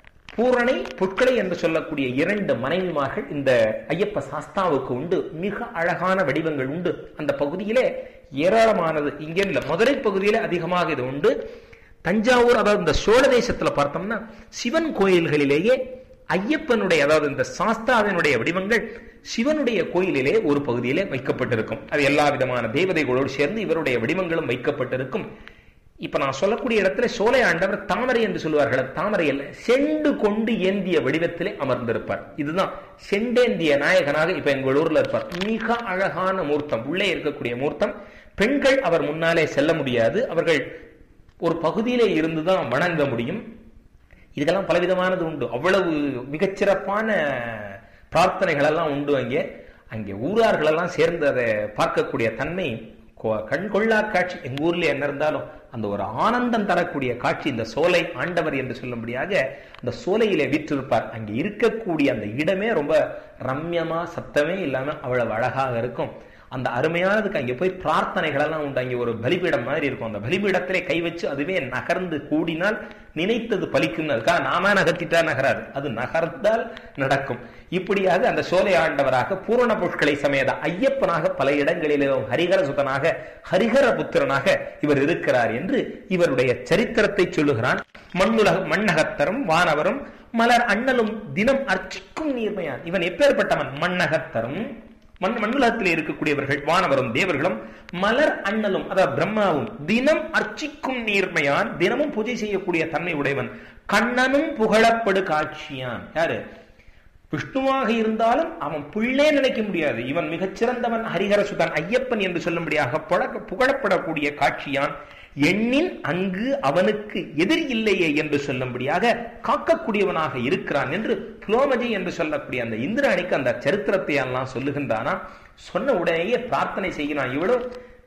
பூரணை புஷ்கலை என்று சொல்லக்கூடிய 2 மனைவிமார்கள் இந்த ஐயப்ப சாஸ்தாவுக்கு உண்டு. மிக அழகான வடிவங்கள் உண்டு. அந்த பகுதியிலே ஏராளமானது, இங்கே இல்ல மதுரை பகுதியிலே அதிகமாக இது உண்டு. தஞ்சாவூர், அதாவது இந்த சோழ தேசத்துல பார்த்தோம்னா சிவன் கோயில்களிலேயே ஐயப்பனுடைய, அதாவது இந்த சாஸ்தாவினுடைய வடிவங்கள் சிவனுடைய கோயிலிலே ஒரு பகுதியிலே வைக்கப்பட்டிருக்கும். அது எல்லா விதமான தேவதைகளோடு சேர்ந்து இவருடைய வடிவங்களும் வைக்கப்பட்டிருக்கும். இப்ப நான் சொல்லக்கூடிய இடத்துல சோலை ஆண்டவர் தாமரை என்று சொல்லுவார்கள். தாமரை அல்ல, செண்டு கொண்டு ஏந்திய வடிவத்திலே அமர்ந்திருப்பார். இதுதான் செண்டேந்திய நாயகனாக இப்ப எங்கள் ஊர்ல இருப்பார். மிக அழகான மூர்த்தம், உள்ளே இருக்கக்கூடிய மூர்த்தம். பெண்கள் அவர் முன்னாலே செல்ல முடியாது, அவர்கள் ஒரு பகுதியிலே இருந்துதான் வணங்க முடியும். இதுக்கெல்லாம் பலவிதமானது உண்டு. அவ்வளவு மிகச்சிறப்பான பிரார்த்தனைகள் எல்லாம் உண்டு. அங்கே ஊரார்கள் எல்லாம் சேர்ந்து அதை பார்க்கக்கூடிய தன்மை கண்கொள்ளா காட்சி. எங்க ஊர்ல என்ன இருந்தாலும் அந்த ஒரு ஆனந்தம் தரக்கூடிய காட்சி இந்த சோலை ஆண்டவர் என்று சொல்லும்படியாக அந்த சோலையிலே வீற்றிருப்பார். அங்கே இருக்கக்கூடிய அந்த இடமே ரொம்ப ரம்யமா, சத்தமே இல்லாம அவ்வளவு அழகாக இருக்கும். அந்த அருமையானதுக்கு அங்கே போய் பிரார்த்தனைகள் எல்லாம் உண்டு. அங்கே ஒரு பலிபீடம் மாதிரி இருக்கும். அந்த பலிபீடத்திலே கை வச்சு அதுவே நகர்ந்து கூடினால் நினைத்தது பலிக்கும். அதுக்காக நாம நகர்த்திட்டா நகராது, அது நகர்ந்தால் நடக்கும். இப்படியாக அந்த சோலை ஆண்டவராக பூரண புஷ்கலை சமேத ஐயப்பனாக பல இடங்களிலும் ஹரிஹர சுதனாக ஹரிஹர புத்திரனாக இவர் இருக்கிறார் என்று இவருடைய சரித்திரத்தை சொல்லுகிறான். மண்ணகத்தரும் வானவரும் மலர் அண்ணலும் தினம் அர்ச்சிக்கும் நீர்மையான். இவன் எப்பேற்பட்டவன்? மண்ணகத்தரும், மண்ணுலகத்தில் இருக்கக்கூடியவர்கள் வானவரும் தேவர்களும், மலர் அண்ணலும் அதாவது பிரம்மாவும், தினம் அர்ச்சிக்கும் நீர்மையான், தினமும் பூஜை செய்யக்கூடிய தன்மை உடையவன், கண்ணனும் புகழப்படு காட்சியான். யாரு? விஷ்ணுவாக இருந்தாலும் அவன் பிள்ளை நினைக்க முடியாது. இவன் மிகச்சிறந்தவன், ஹரிஹரசுதன் ஐயப்பன் என்று சொல்லும்படியாக புகழப்படக்கூடிய காட்சியான். எண்ணின் அங்கு அவனுக்கு எதிரி இல்லையே என்று சொல்லும்படியாக காக்கக்கூடியவனாக இருக்கிறான் என்று புலோமஜி என்று சொல்லக்கூடிய அந்த இந்திராணிக்கு அந்த சரித்திரத்தை எல்லாம் சொல்லுகின்றானா. சொன்ன உடனேயே பிரார்த்தனை செய்கிறான். இவ்வளவு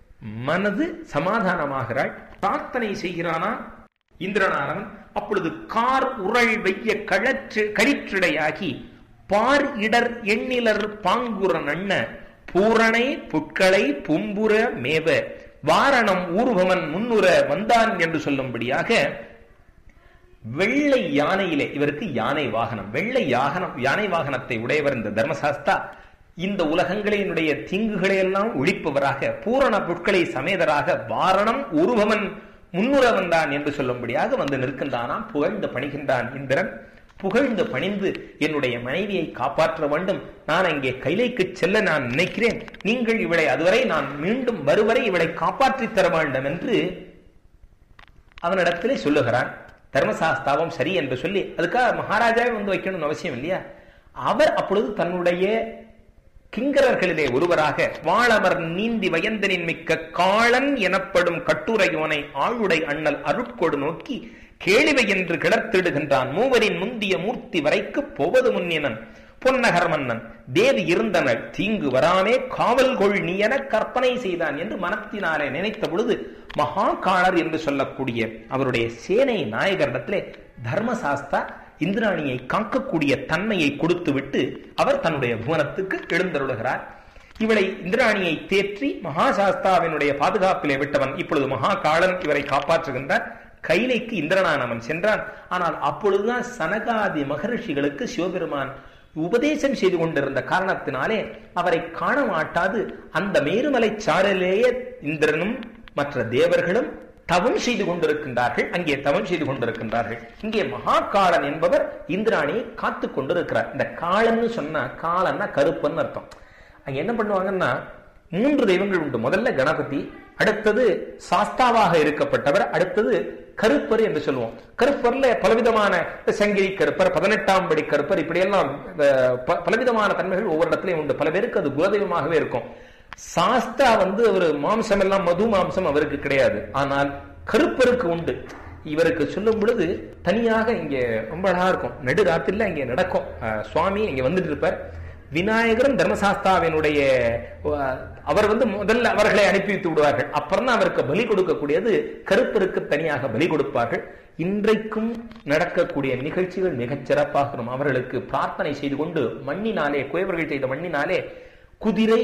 மனது சமாதானமாகிறாள். பிரார்த்தனை செய்கிறானா இந்திரனாரவன். அப்பொழுது கார் உரள் வெய்ய கழிற்றிடையாகி பார் இடர் எண்ணிலர் பாங்குற நண்ண பூரணை புட்களை பும்புற மேவ வாரணம் ஊர்வமன் முன்னுற வந்தான் என்று சொல்லும்படியாக வெள்ளை யானையிலே, இவருக்கு யானை வாகனம், வெள்ளை யானை வாகனத்தை உடையவர் இந்த தர்மசாஸ்தா. இந்த உலகங்களினுடைய தீங்குகளை எல்லாம் ஒழிப்பவராக பூரண புட்களை சமேதராக வாரணம் ஊர்வமன் முன்னுற வந்தான் என்று சொல்லும்படியாக வந்து நிற்கின்றானாம். புகழ்ந்து பணிகின்றான் இந்திரன். புகழ்ந்து பணிந்து என்னுடைய மனைவியை காப்பாற்ற வேண்டும், நான் அங்கே கைலைக்கு செல்ல நான் நினைக்கிறேன், நீங்கள் இவளை அதுவரை நான் மீண்டும் வருவரை இவளை காப்பாற்றி தர வேண்டும் என்று அவனிடத்திலே சொல்லுகிறான். தர்மசாஸ்தாவும் சரி என்று சொல்லி, அதுக்காக மகாராஜாவை வந்து வைக்கணும்னு அவசியம் இல்லையா. அவர் அப்பொழுது தன்னுடைய கிங்கரர்களிலே ஒருவராக வாளமர் நீந்தி வயந்தனின் மிக்க காளன் எனப்படும் கட்டுரையோனை ஆளுடை அண்ணல் அருட்கொடு நோக்கி கேளிவை என்று கிளர்த்திடுகின்றான். மூவரின் முந்திய மூர்த்தி வரைக்கு போவது முன்னினன் பொன்னகர் மன்னன் தேவி இருந்தனர் தீங்கு வராமே காவல் கொள் நீ என கற்பனை செய்தான் என்று மனத்தினாலே நினைத்த பொழுது மகாகாளர் என்று சொல்லக்கூடிய அவருடைய சேனை நாயகரிடத்திலே தர்மசாஸ்தா இந்திராணியை காக்கக்கூடிய தன்மையை கொடுத்து விட்டு அவர் தன்னுடைய புவனத்துக்கு எழுந்தருளுகிறார். இவளை இந்திராணியை தேற்றி மகாசாஸ்தாவினுடைய பாதுகாப்பிலே விட்டவன் இப்பொழுது மகாகாளன் இவரை காப்பாற்றுகின்றார். கைலைக்கு இந்திரனானவன் சென்றான். ஆனால் அப்பொழுதுதான் சனகாதி மகரிஷிகளுக்கு சிவபெருமான் உபதேசம் செய்து கொண்டிருந்த காரணத்தினாலே அவரை காண மாட்டாது அந்த மேருமலை சாரலேயே இந்திரனும் மற்ற தேவர்களும் தவம் செய்து கொண்டிருக்கின்றார்கள். அங்கே தவம் செய்து கொண்டிருக்கின்றார்கள். இங்கே மகாகாளன் என்பவர் இந்திராணியை காத்து கொண்டிருக்கிறார். இந்த காளன்னு சொன்னா காளன்னா கருப்பன்னு அர்த்தம். அங்க என்ன பண்ணுவாங்கன்னா 3 தெய்வங்கள் உண்டு. முதல்ல கணபதி, அடுத்தது சாஸ்தாவாக இருக்கப்பட்டவர், அடுத்தது கருப்பர் என்று சொல்லுவோம். கருப்பர்ல பலவிதமான சங்கிலி கருப்பர், 18ஆம் படி கருப்பர், இப்படியெல்லாம் பலவிதமான தன்மைகள் ஒவ்வொரு இடத்துலயும் உண்டு. பல பேருக்கு அது குலதெய்வமாகவே இருக்கும். சாஸ்தா ஒரு மாம்சம் எல்லாம் மது மாம்சம் அவருக்கு கிடையாது, ஆனால் கருப்பருக்கு உண்டு. இவருக்கு சொல்லும் பொழுது தனியாக இங்க ரொம்ப அழகா இருக்கும். நடுராத்திரில இங்க நடக்கும். சுவாமி இங்க வந்துட்டு இருப்பார். விநாயகரும் தர்மசாஸ்தாவினுடைய அவர் முதல்ல அவர்களை அனுப்பி வைத்து விடுவார்கள். அப்புறம் தான் அவருக்கு பலி கொடுக்கக்கூடியது கருப்பருக்கு தனியாக பலி கொடுப்பார்கள். இன்றைக்கும் நடக்கக்கூடிய நிகழ்ச்சிகள் மிகச் சிறப்பாக இருக்கும். அவர்களுக்கு பிரார்த்தனை செய்து கொண்டு மண்ணினாலே குயவர்கள் செய்த மண்ணினாலே குதிரை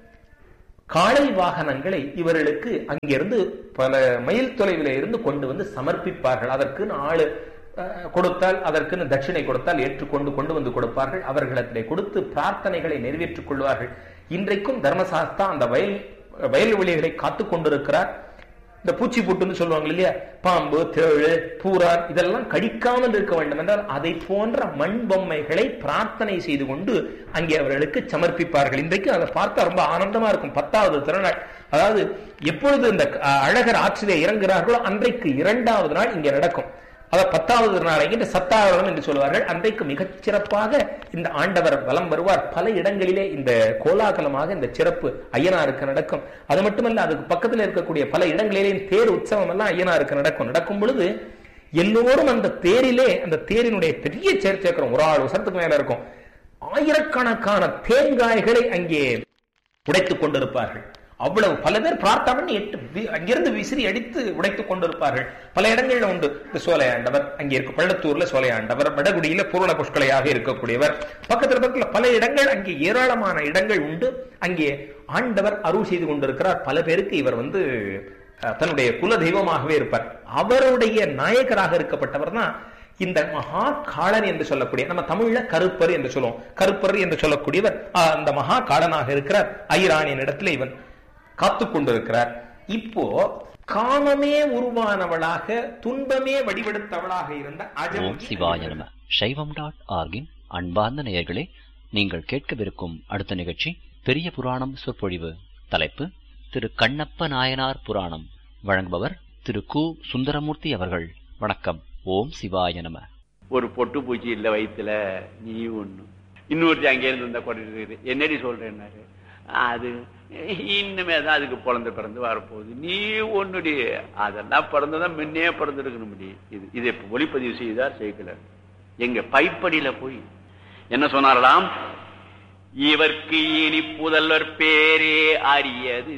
காளை வாகனங்களை இவர்களுக்கு அங்கிருந்து பல மைல் தொலைவில இருந்து கொண்டு வந்து சமர்ப்பிப்பார்கள். அதற்கு ஆளு கொடுத்தால் அதற்கு தட்சிணை கொடுத்தால் ஏற்றுக்கொண்டு கொண்டு வந்து கொடுப்பார்கள். அவர்களிடத்திலே கொடுத்து பிரார்த்தனைகளை நிறைவேற்றிக் கொள்வார்கள். இன்றைக்கும் தர்மசாஸ்தா அந்த வயல்வெளிகளை காத்துக் கொண்டிருக்கிறார். இந்த பூச்சி புட்டுன்னு சொல்லுவாங்க இல்லையா, பாம்பு, தேழு, பூரான் இதெல்லாம் கடிக்காமல் இருக்க வேண்டும் என்றால் அதை போன்ற மண் பொம்மைகளை பிரார்த்தனை செய்து கொண்டு அங்கே அவர்களுக்கு சமர்ப்பிப்பார்கள். இன்றைக்கு அதை பார்த்தா ரொம்ப ஆனந்தமா இருக்கும். 10வது திருநாள், அதாவது எப்பொழுது இந்த அழகர் ஆற்றிலே இறங்குகிறார்களோ அன்றைக்கு 2வது நாள் இங்கே நடக்கும். அதாவது 10வது நாளைக்கு சத்தாவரணம் என்று சொல்வார்கள். அன்றைக்கு மிகச் சிறப்பாக இந்த ஆண்டவர் வலம் வருவார். பல இடங்களிலே இந்த கோலாகலமாக இந்த சிறப்பு ஐயனாருக்கு நடக்கும். அது மட்டுமல்ல, அதுக்கு பக்கத்தில் இருக்கக்கூடிய பல இடங்களிலேயும் தேர் உற்சவம் எல்லாம் ஐயனாருக்கு நடக்கும் பொழுது எல்லோரும் அந்த தேரிலே, அந்த தேரினுடைய பெரிய சேர்க்கிறோம், ஒரு ஆள் வருஷத்துக்கு மேல இருக்கும். ஆயிரக்கணக்கான தேங்காய்களை அங்கே உடைத்துக் கொண்டிருப்பார்கள். அவ்வளவு பல பேர் பிரார்த்தனை அங்கிருந்து விசிறி அடித்து உடைத்துக் கொண்டிருப்பார்கள். பல இடங்கள்ல உண்டு. இந்த சோலையாண்டவர் அங்கே இருக்க, பள்ளத்தூர்ல சோலையாண்டவர், வடகுடியில பூரண புஷ்கலையாக இருக்கக்கூடியவர், பக்கத்துல பல இடங்கள், அங்கே ஏராளமான இடங்கள் உண்டு. அங்கே ஆண்டவர் அருள் செய்து கொண்டிருக்கிறார். பல பேருக்கு இவர் தன்னுடைய குல தெய்வமாகவே இருப்பார். அவருடைய நாயகராக இருக்கப்பட்டவர் தான் இந்த மகாகாளன் என்று சொல்லக்கூடிய, நம்ம தமிழ்ல கருப்பர் என்று சொல்லுவோம். கருப்பர் என்று சொல்லக்கூடியவர் அந்த மகாகாளனாக இருக்கிறார். ஐரானியின் இடத்துல இவன் காத்து கொண்டிருக்கிறார். இப்போ காமமே உருவானவளாக, துன்பமே வடிவெடுத்தவளாக இருந்த ஓம் சிவாய நம. சைவம்.org-இன் அன்பார்ந்த நேயர்களே, நீங்கள் கேட்கவிருக்கும் அடுத்த நிகழ்ச்சி பெரிய புராணம் சொற்பொழிவு. தலைப்பு திரு கண்ணப்ப நாயனார் புராணம். வழங்குபவர் திரு கு. சுந்தரமூர்த்தி அவர்கள். வணக்கம். ஓம் சிவாய நம. ஒரு பொட்டு பூச்சி இல்ல வயிற்றுல, நீ ஒண்ணு, இன்னொருத்தி அங்கே இருந்து வந்தா கொண்டு என்னடி சொல்றேன்னாரு. அது இன்னுமே தான் அதுக்கு பிறந்து பிறந்து வரப்போகுது, நீ ஒண்ணுடி, அதெல்லாம் பிறந்ததான் முன்னே பிறந்திருக்கணும். இது ஒளிப்பதிவு செய்தார் சேர்க்கல. எங்க பைப்படியில போய் என்ன சொன்னாரலாம், இவர்க்கு இனி புதல்வர் பேரே அறியது,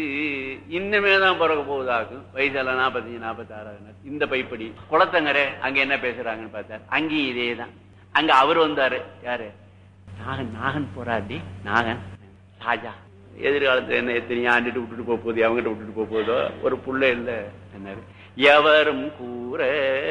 இன்னுமேதான் பிறக்க போகுதாகும், வயசெல்லாம் 45 46. இந்த பைப்படி குளத்தங்கரை அங்க என்ன பேசுறாங்கன்னு பார்த்தாரு. அங்கேயும் இதேதான். அங்க அவர் வந்தாரு. யாரு? நாகன் போராடி. நாகன் ராஜா எதிர்காலத்துல என்ன எத்தனை ஆண்டுட்டு விட்டுட்டு போகுது, அவங்ககிட்ட விட்டுட்டு போகுதோ, ஒரு புள்ள இல்ல என்னாரு, எவரும் கூற.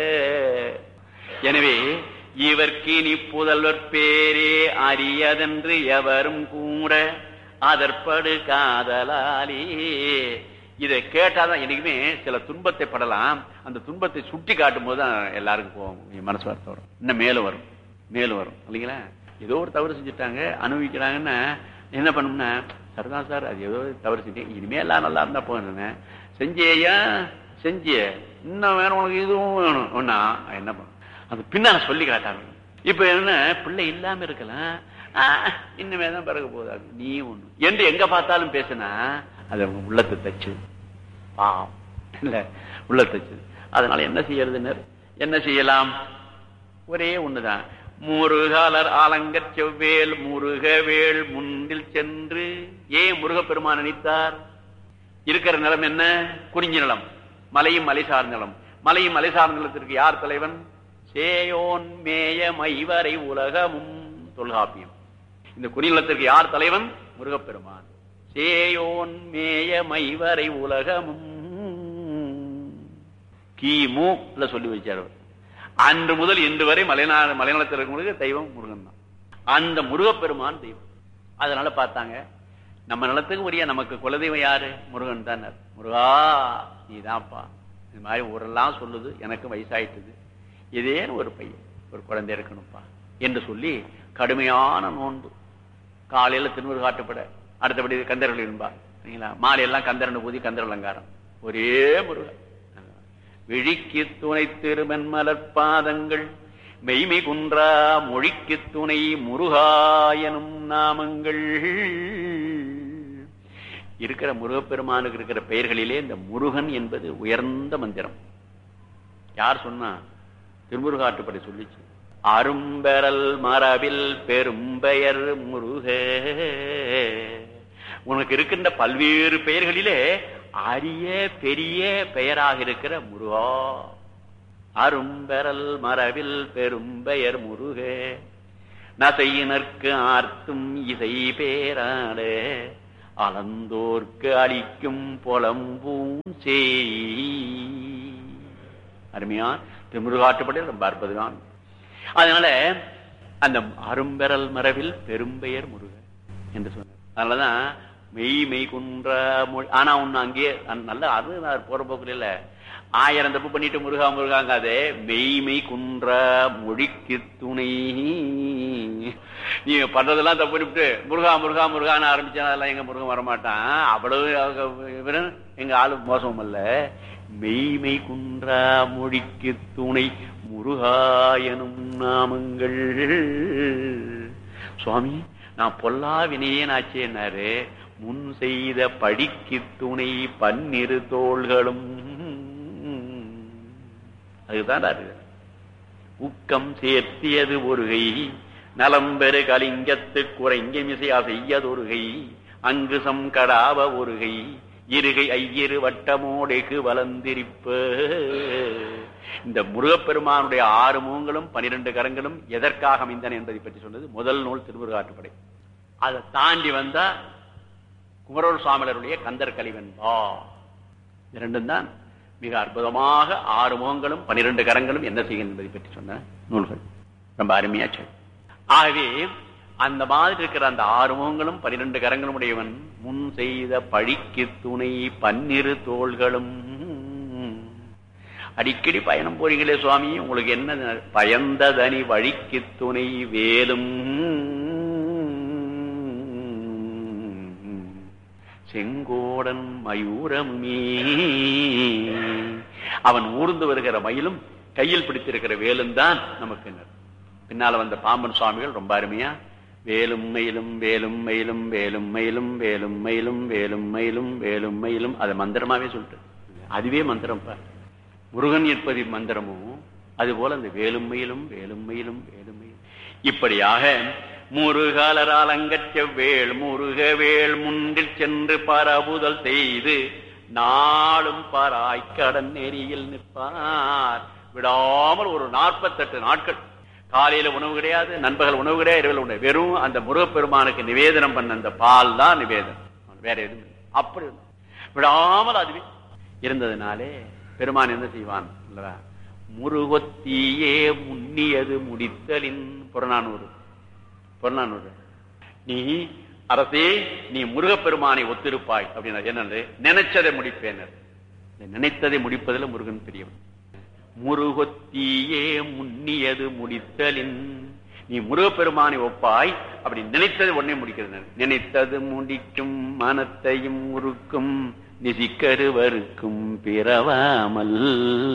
எனவே இவர்க்கு நீ புதல்வர் பேரே அறியதென்று எவரும் கூற அதற்படு காதலாலே. இதை கேட்டாதான் எனக்குமே சில துன்பத்தை படலாம். அந்த துன்பத்தை சுட்டி காட்டும் போதுதான் எல்லாருக்கும் போகும், மனசு வார்த்தை வரும், இன்னும் மேலும் வரும் இல்லைங்களா. ஏதோ ஒரு தவறு செஞ்சுட்டாங்க, அனுபவிக்கிறாங்கன்னா என்ன பண்ணும்னா, சரிதான் சார், அது ஏதோ தவறு செஞ்சேன், இனிமே எல்லாம் நல்லா இருந்தா போகிறேன், செஞ்சியா செஞ்சிய, இன்னும் வேணும் உனக்கு, இதுவும் வேணும் ஒன்னா என்ன பண்ணும், அது பின்னால சொல்லி காட்டாங்க. இப்ப என்ன, பிள்ளை இல்லாம இருக்கலாம், இன்னுமே தான் பிறகு போதாது நீ ஒண்ணு என்று எங்க பார்த்தாலும் பேசுனா அது அவங்க உள்ளத்தை தச்சு பாவம் இல்ல உள்ளத்தச்சு. அதனால என்ன செய்யறதுன்னு என்ன செய்யலாம்? ஒரே ஒண்ணுதான். முருகாலர் ஆலங்கற் செவ்வேல் முருகவேள் முன்னில் சென்று. ஏன் முருகப்பெருமான் நினைத்தார்? இருக்கிற நிலம் என்ன? குறிஞ்சி நிலம், மலையும் மலை சார்ந்த நிலம். மலையும் மலை சார்ந்த நிலத்திற்கு யார் தலைவன்? சேயோன் மேய மைவரை உலகமும் தொல்காப்பியம். இந்த குறிஞ்சி நிலத்திற்கு யார் தலைவன்? முருகப்பெருமான். சேயோன் மேய மைவரை உலகமும் கிமு சொல்லி வச்சார். அன்று முதல் இன்று வரை மலைநலத்தில் இருக்கிறவங்களுக்கு தெய்வம் முருகன் தான். அந்த முருகப்பெருமான் தெய்வம். அதனால பார்த்தாங்க, நம்ம நிலத்துக்கு உரிய நமக்கு குலதெய்வம் யாரு? முருகன் தான். முருகா நீதான்ப்பா. இது மாதிரி ஊரெல்லாம் சொல்லுது, எனக்கு வயசாயிட்டுது, இதேன்னு ஒரு பையன் ஒரு குழந்தை இருக்கணும்ப்பா என்று சொல்லி கடுமையான நோன்பு. காலையில திருமுருக காட்டுப்பட, அடுத்தபடி கந்தர்கள் இருப்பா, மாலையெல்லாம் கந்தரண்டு ஊதி கந்தர் அலங்காரம். ஒரே முருகன். விழிக்கு துணை திருமென்மலர்பாதங்கள் மெய்மை குன்றா மொழிக்கு துணை முருகாயனும் நாமங்கள். இருக்கிற முருகப்பெருமானுக்கு இருக்கிற பெயர்களிலே இந்த முருகன் என்பது உயர்ந்த மந்திரம். யார் சொன்னா? திருமுருகாட்டுப்படை சொல்லிச்சு. அரும்பெறல் மரபில் பெரும்பெயர் முருக. உனக்கு இருக்கின்ற பல்வேறு பெயர்களிலே அரிய பெரிய பெயராக இருக்கிற முருகா. அரும்பெறல் மரபில் பெரும்பெயர் முருக. நசையினர்க்கு ஆர்த்தும் இசை பேராட அலந்தோர்க்கு அளிக்கும் பொலம்பூம் செய். அருமையா திருமுருகாட்டுப்படையில் ரொம்ப அற்புதமான. அதனால அந்த அரும்பெறல் மரபில் பெரும்பெயர் முருக என்று சொன்னார். அதனாலதான் மெய்மை குன்ற மொழி. ஆனா ஒண்ணு அங்கேயே நல்ல அருணார் போற போக்குல இல்ல, 1000 தப்பு பண்ணிட்டு முருகா முருகாங்காதே, மெய்மை குன்ற மொழிக்கு துணை. நீ பண்றதெல்லாம் தப்பு பண்ணிவிட்டு முருகா முருகா முருகான்னு ஆரம்பிச்சா அதெல்லாம் எங்க முருகன் வரமாட்டான். அவ்வளவு எங்க ஆளு மோசமும் அல்ல. மெய்மை குன்ற மொழிக்கு துணை முருகாயனும் நாமங்கள். சுவாமி நான் பொல்லா வினையேன் ஆச்சேன்னாரு. முன் செய்த படிக்கு துணை பன்னிரு தோள்களும். அதுதான் உக்கம் சேர்த்தியது ஒருகை நலம்பெரு கலிங்கத்து குறைங்க மிசையா செய்யதொருகை அங்கு சம்கடாவ ஒருகை இருகை ஐயிரு வட்டமோடைக்கு வளர்ந்திருப்ப. இந்த முருகப்பெருமானுடைய 6 முகங்களும் 12 கரங்களும் எதற்காக அமைந்தன என்பதை பற்றி சொன்னது முதல் நூல் திருமுருகாற்றுப்படை. அதை தாண்டி வந்தா குமரவேல் சுவாமிகளுடைய கந்தர் கலிவன்பா. இரண்டும் தான் மிக அற்புதமாக 6 முகங்களும் 12 கரங்களும் என்ன செய்யும் என்பதை பற்றி சொன்ன நூல்கள். ரொம்ப அருமையாச்சு. ஆகவே அந்த மாதிரி இருக்கிற அந்த 6 முகங்களும் 12 கரங்களும் உடையவன் முன் செய்த பழிக்கு துணை பன்னிரு தோள்களும். அடிக்கடி பயணம் போறீங்களே சுவாமி, உங்களுக்கு என்ன பயந்ததனி வழிக்கு துணை வேலும் செங்கோடன் மயூரமே. அவன் ஊர்ந்து வருகிற மயிலும் கையில் பிடித்திருக்கிற வேலும் தான் நமக்கு. பின்னால வந்த பாம்பன் சுவாமிகள் ரொம்ப அருமையா வேலும் மயிலும் வேலும் மயிலும் வேலும் மயிலும் வேலும் மயிலும் வேலும் மயிலும் வேலும் மயிலும் அதை மந்திரமாவே சொல்லிட்டு, அதுவே மந்திரம். முருகன் என்பது மந்திரமும் அதுபோல அந்த வேலும் மயிலும் வேலும் மயிலும் வேலும் மயிலும். இப்படியாக முருகாலரால் அங்கற்ற வேள் முருகவேள் முன்னில் சென்று பரவுதல் செய்து நாளும் பாராய் கடன் நெறியில் நிற்பார். விடாமல் ஒரு 48 நாட்கள் காலையில உணவு கிடையாது, நண்பகல் உணவு கிடையாது, இரவில் உணவு. வெறும் அந்த முருகப்பெருமானுக்கு நிவேதனம் பண்ண அந்த பால் தான் நிவேதனம், வேற எதுவும் இல்லை. அப்படி விடாமல் அதுவே இருந்ததுனாலே பெருமான் என்ன செய்வான் இல்லவா? முருகொத்தியே முன்னியது முடித்தலின் புறநானூறு. நீ அரசே நீ முருகப்பெருமானை ஒத்திருப்பாய் அப்படின்னா என்னது? நினைச்சதை முடிப்பேன். நினைத்ததை முடிப்பதில் முருகன் பெரியவன். முருகொத்தியே முன்னியது முடித்தலின், நீ முருகப்பெருமானை ஒப்பாய், அப்படி நினைத்தது உடனே முடிக்கிறது. நினைத்தது முடிக்கும் மனத்தையும் உருக்கும் நிசிக்கருவருக்கும் பிறவாமல்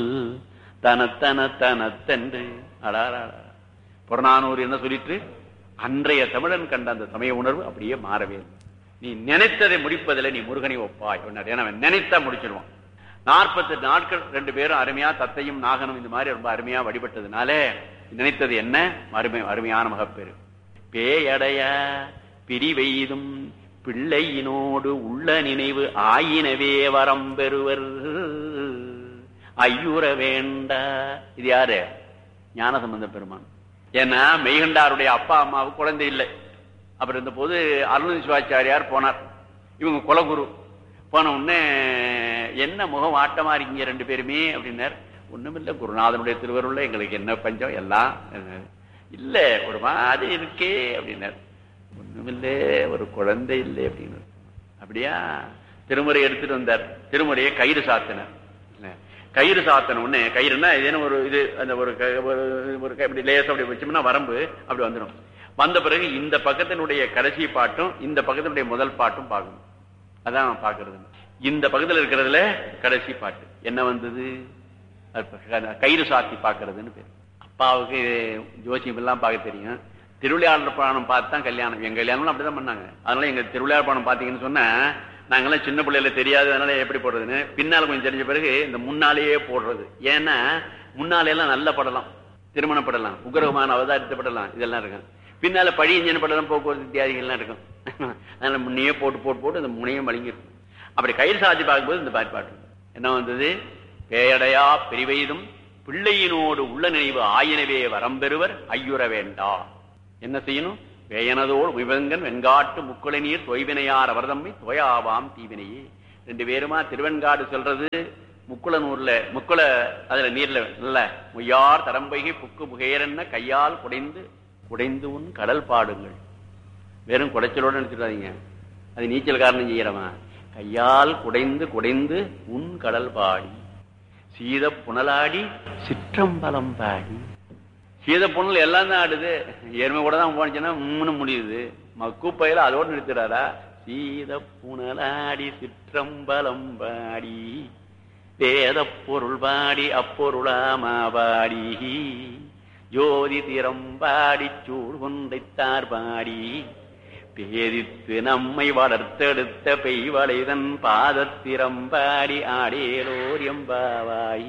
தனத்தன தனத்தன்று. அடாரா புறநானூறு என்ன சொல்லிட்டு அன்றைய தமிழன் கண்ட அந்த சமய உணர்வு அப்படியே மாறவே இல்லை. நீ நினைத்ததை முடிப்பதில் நீ முருகனை ஒப்பாய். ஏன்னா நினைத்தா முடிச்சிருவான். 48 நாட்கள் 2 பேரும் அருமையா தத்தையும் நாகனும் இந்த மாதிரி ரொம்ப அருமையா வழிபட்டதுனால நினைத்தது என்ன? அருமையான மகப்பேறு. பேயடைய பிரிவெய்தும் பிள்ளையினோடு உள்ள நினைவு ஆயினவே வரம் பெறுவர் ஐயுற வேண்ட. இது யாரு? ஞானசம்பந்த பெருமான். ஏன்னா மெய்கண்டாருடைய அப்பா அம்மாவுக்கு குழந்தை இல்லை. அப்புறம் இருந்த போது அருண் சிவாச்சாரியார் போனார். இவங்க குலகுரு. போன உடனே என்ன முகம் ஆட்டமா இருக்கீங்க 2 பேருமே அப்படின்னார். ஒண்ணுமில்லை, குருநாதனுடைய திருவருள்ல எங்களுக்கு என்ன பஞ்சம் எல்லாம் இல்ல, ஒரு மாதிரி இருக்கே அப்படின்னார். ஒண்ணுமில்லை, ஒரு குழந்தை இல்லை அப்படின்னு. அப்படியா? திருமுறை எடுத்துட்டு வந்தார். திருமுறையை கயிறு சாத்தினார். கயிறு சாத்தன உடனே, கயிறுனா ஏதேனும் ஒரு இது அந்த ஒரு லேசம் அப்படி வச்சோம்னா வரம்பு அப்படி வந்துடும். வந்த பிறகு இந்த பக்கத்தினுடைய கடைசி பாட்டும் இந்த பக்கத்தினுடைய முதல் பாட்டும் பார்க்கணும். அதான் பாக்குறது. இந்த பக்கத்தில் இருக்கிறதுல கடைசி பாட்டு என்ன வந்தது? கயிறு சாத்தி பாக்குறதுன்னு பேர். அப்பாவுக்கு ஜோசியம் எல்லாம் பார்க்க தெரியும். திருவிளையாடல் புராணம் பார்த்து தான் கல்யாணம். எங்க கல்யாணம் அப்படிதான் பண்ணாங்க. அதனால எங்க திருவிளையாடல் புராணம் பாத்தீங்கன்னு சொன்னா நாங்கெல்லாம் சின்ன பிள்ளைல தெரியாது. அதனால எப்படி போடுறதுன்னு பின்னால கொஞ்சம் தெரிஞ்ச பிறகு இந்த முன்னாலேயே போடுறது. ஏன்னா முன்னாலேயெல்லாம் நல்ல படலாம், திருமண படலாம், உக்ரகமான அவதாரித்த படலாம், இதெல்லாம் இருக்கும். பின்னால பழியஞ்சன படலாம், போக்குவரத்து இத்தியாதிகள்லாம் இருக்கும். அதனால முன்னையே போட்டு போட்டு போட்டு இந்த முனையும் வழங்கி இருக்கும். அப்படி கயிறு சாத்தி பார்க்கும்போது இந்த பாட்டு என்ன வந்தது? பேயடையா பிரிவெய்தும் பிள்ளையினோடு உள்ள நினைவு ஆயினவே வரம் பெறுவர் ஐயுற வேண்டா. என்ன செய்யணும்? வேயனதோடு விவங்கன் வெண்காட்டு முக்குளை நீர் தொய்வினையார் அவர்தம்மை தோயாவாம் தீவினையே. 2 பேருமா திருவெண்காடு சொல்றது முக்குளனூர்ல முக்குள அதுல நீர்ல நல்ல முய்யார் தரம்பைகை புக்கு புகையரென்ன கையால் குடைந்து குடைந்து உன் கடல் பாடுங்கள். வெறும் குடைச்சலோடு நினைச்சிடாதீங்க, அது நீச்சல் காரணம் செய்யறவா. கையால் குடைந்து குடைந்து உன் கடல் பாடி சீத புனலாடி சிற்றம்பலம் பாடி. சீத புனல் எல்லாம் தான் ஆடுது. எருமை கூட தான் போனுச்சுன்னா முடியுது. மக்கூப்பையில அதோடு நிறுத்துறாரா? சீத புனலாடி சிற்றம்பலம் பாடி வேத பொருள் பாடி அப்பொருளாமா பாடி ஜோதி திறம்பாடி சூழ் கொண்டைத்தார் பாடி பேதித்து நம்மை வளர்த்தெடுத்த பெய்வளைதன் பாதத்திறம்பாடி ஆடேலோர் எம்பாவாய்.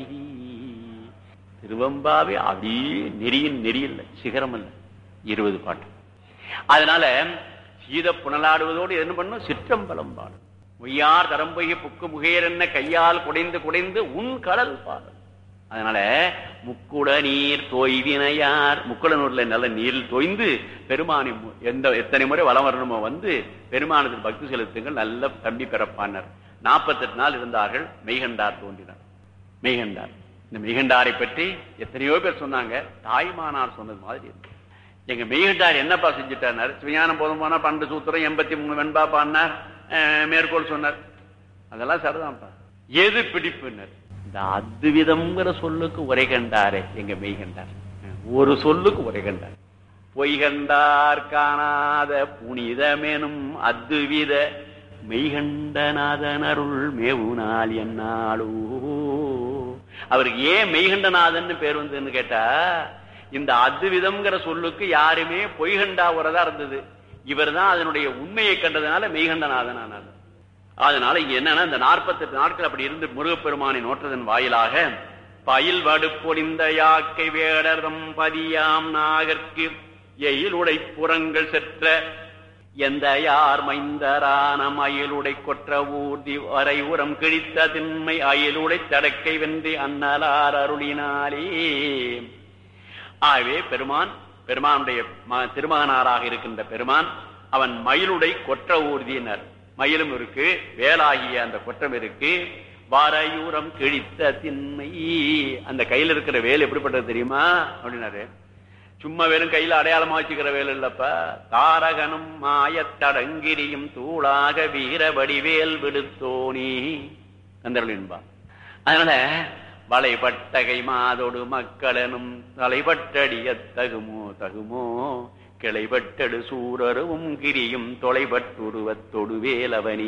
திருவம்பாவே அப்படியே நெறியின் நெறியில்லை, சிகரம் அல்ல, 20 பாட்டு. அதனால சீத புனலாடுவதோடு என்ன பண்ணும்? சிற்றம்பலம் பாடும். ஒய்யார் தரம்பொய்ய புக்கு முகையர் என்ன கையால் குடைந்து குடைந்து உன் கடல் பாடும். அதனால முக்குட நீர் தோய்வினையார், முக்குளனூர்ல நல்ல நீரில் தோய்ந்து பெருமானி எத்தனை முறை வலம் வரணுமோ வந்து பெருமானத்தில் பக்தி செலுத்துங்கள், நல்ல தம்பி பிறப்பானர். 48 நாள் இருந்தார்கள். மெய்கண்டார் தோன்றினார். மெய்கண்டார், இந்த மெய்கண்டாரை பற்றி எத்தனையோ பேர் சொன்னாங்க. தாய்மானார் சொன்னது மாதிரி இருக்கு. எங்க மெய்கண்டார் என்னப்பா செஞ்சுட்டார்? சிவஞானம் போதும் போனா 12 சூத்திரம் 83 வெண்பா பாடினார், மேற்கோள் சொன்னார். அதெல்லாம் சரிதான்ப்பா. எது பிடிப்புனர்? இந்த அத்விதம்ங்கிற சொல்லுக்கு உரை கண்டாரே எங்க மெய்கண்டார். ஒரு சொல்லுக்கு உரை கண்டார். பொய்கண்டார் காணாத புனிதமெனும் அத்வித மெய்கண்டநாதன் அருள் மேவுனால் என்னாலோ. அவருக்கு ஏன் மெய்கண்டநாதன் பேர் வந்ததுன்னு கேட்டா, இந்த அத்விதம்ங்கிற சொல்லுக்கு யாருமே பொய்கண்டா உரதா இருந்தது. இவர் தான் அதனுடைய உண்மையை கண்டதுனால மெய்கண்டநாதன் ஆனார். அதனால இங்க என்னன்னா, இந்த 48 நாட்கள் அப்படி இருந்து முருகப்பெருமானை நோற்றதன் வாயிலாக பயில் வடுப்பொழிந்த யாக்கை வேடர்தம் பதியாம் நாகற்கு எயிலுடை புறங்கள் செற்ற எந்த யார் மைந்தரானம் அயலுடை கொற்ற ஊர்தி வரை உரம் கிழித்த திண்மை அயலுடை தடக்கை வென்று அன்னலார் அருளினாலே. ஆகவே பெருமானுடைய திருமகனாராக இருக்கின்ற பெருமான் அவன் மயிலுடை கொற்ற ஊர்தியினர். மயிலும் இருக்கு, வேலாகிய அந்த கொற்றம் இருக்கு, வாரையூரம் கிழித்த திண்மை. அந்த கையில இருக்கிற வேல் எப்படிப்பட்டது தெரியுமா அப்படின்னாரு. சும்மா வேலும் கையில அடையாளமா வச்சுக்கிற வேல் இல்லப்ப. தாரகனும் மாயத்தடங்கிரியும் தூளாக வீர வடிவேல் விடுத்தோனி கந்தர்களின்பா. அதனால வளைபட்டகை மாதோடு மக்களனும் தலைபட்டடிய தகுமோ தகுமோ கிளைபட்டடு சூரருவும் கிரியும் தொலைபட்டுருவத்தொடு வேலவனி.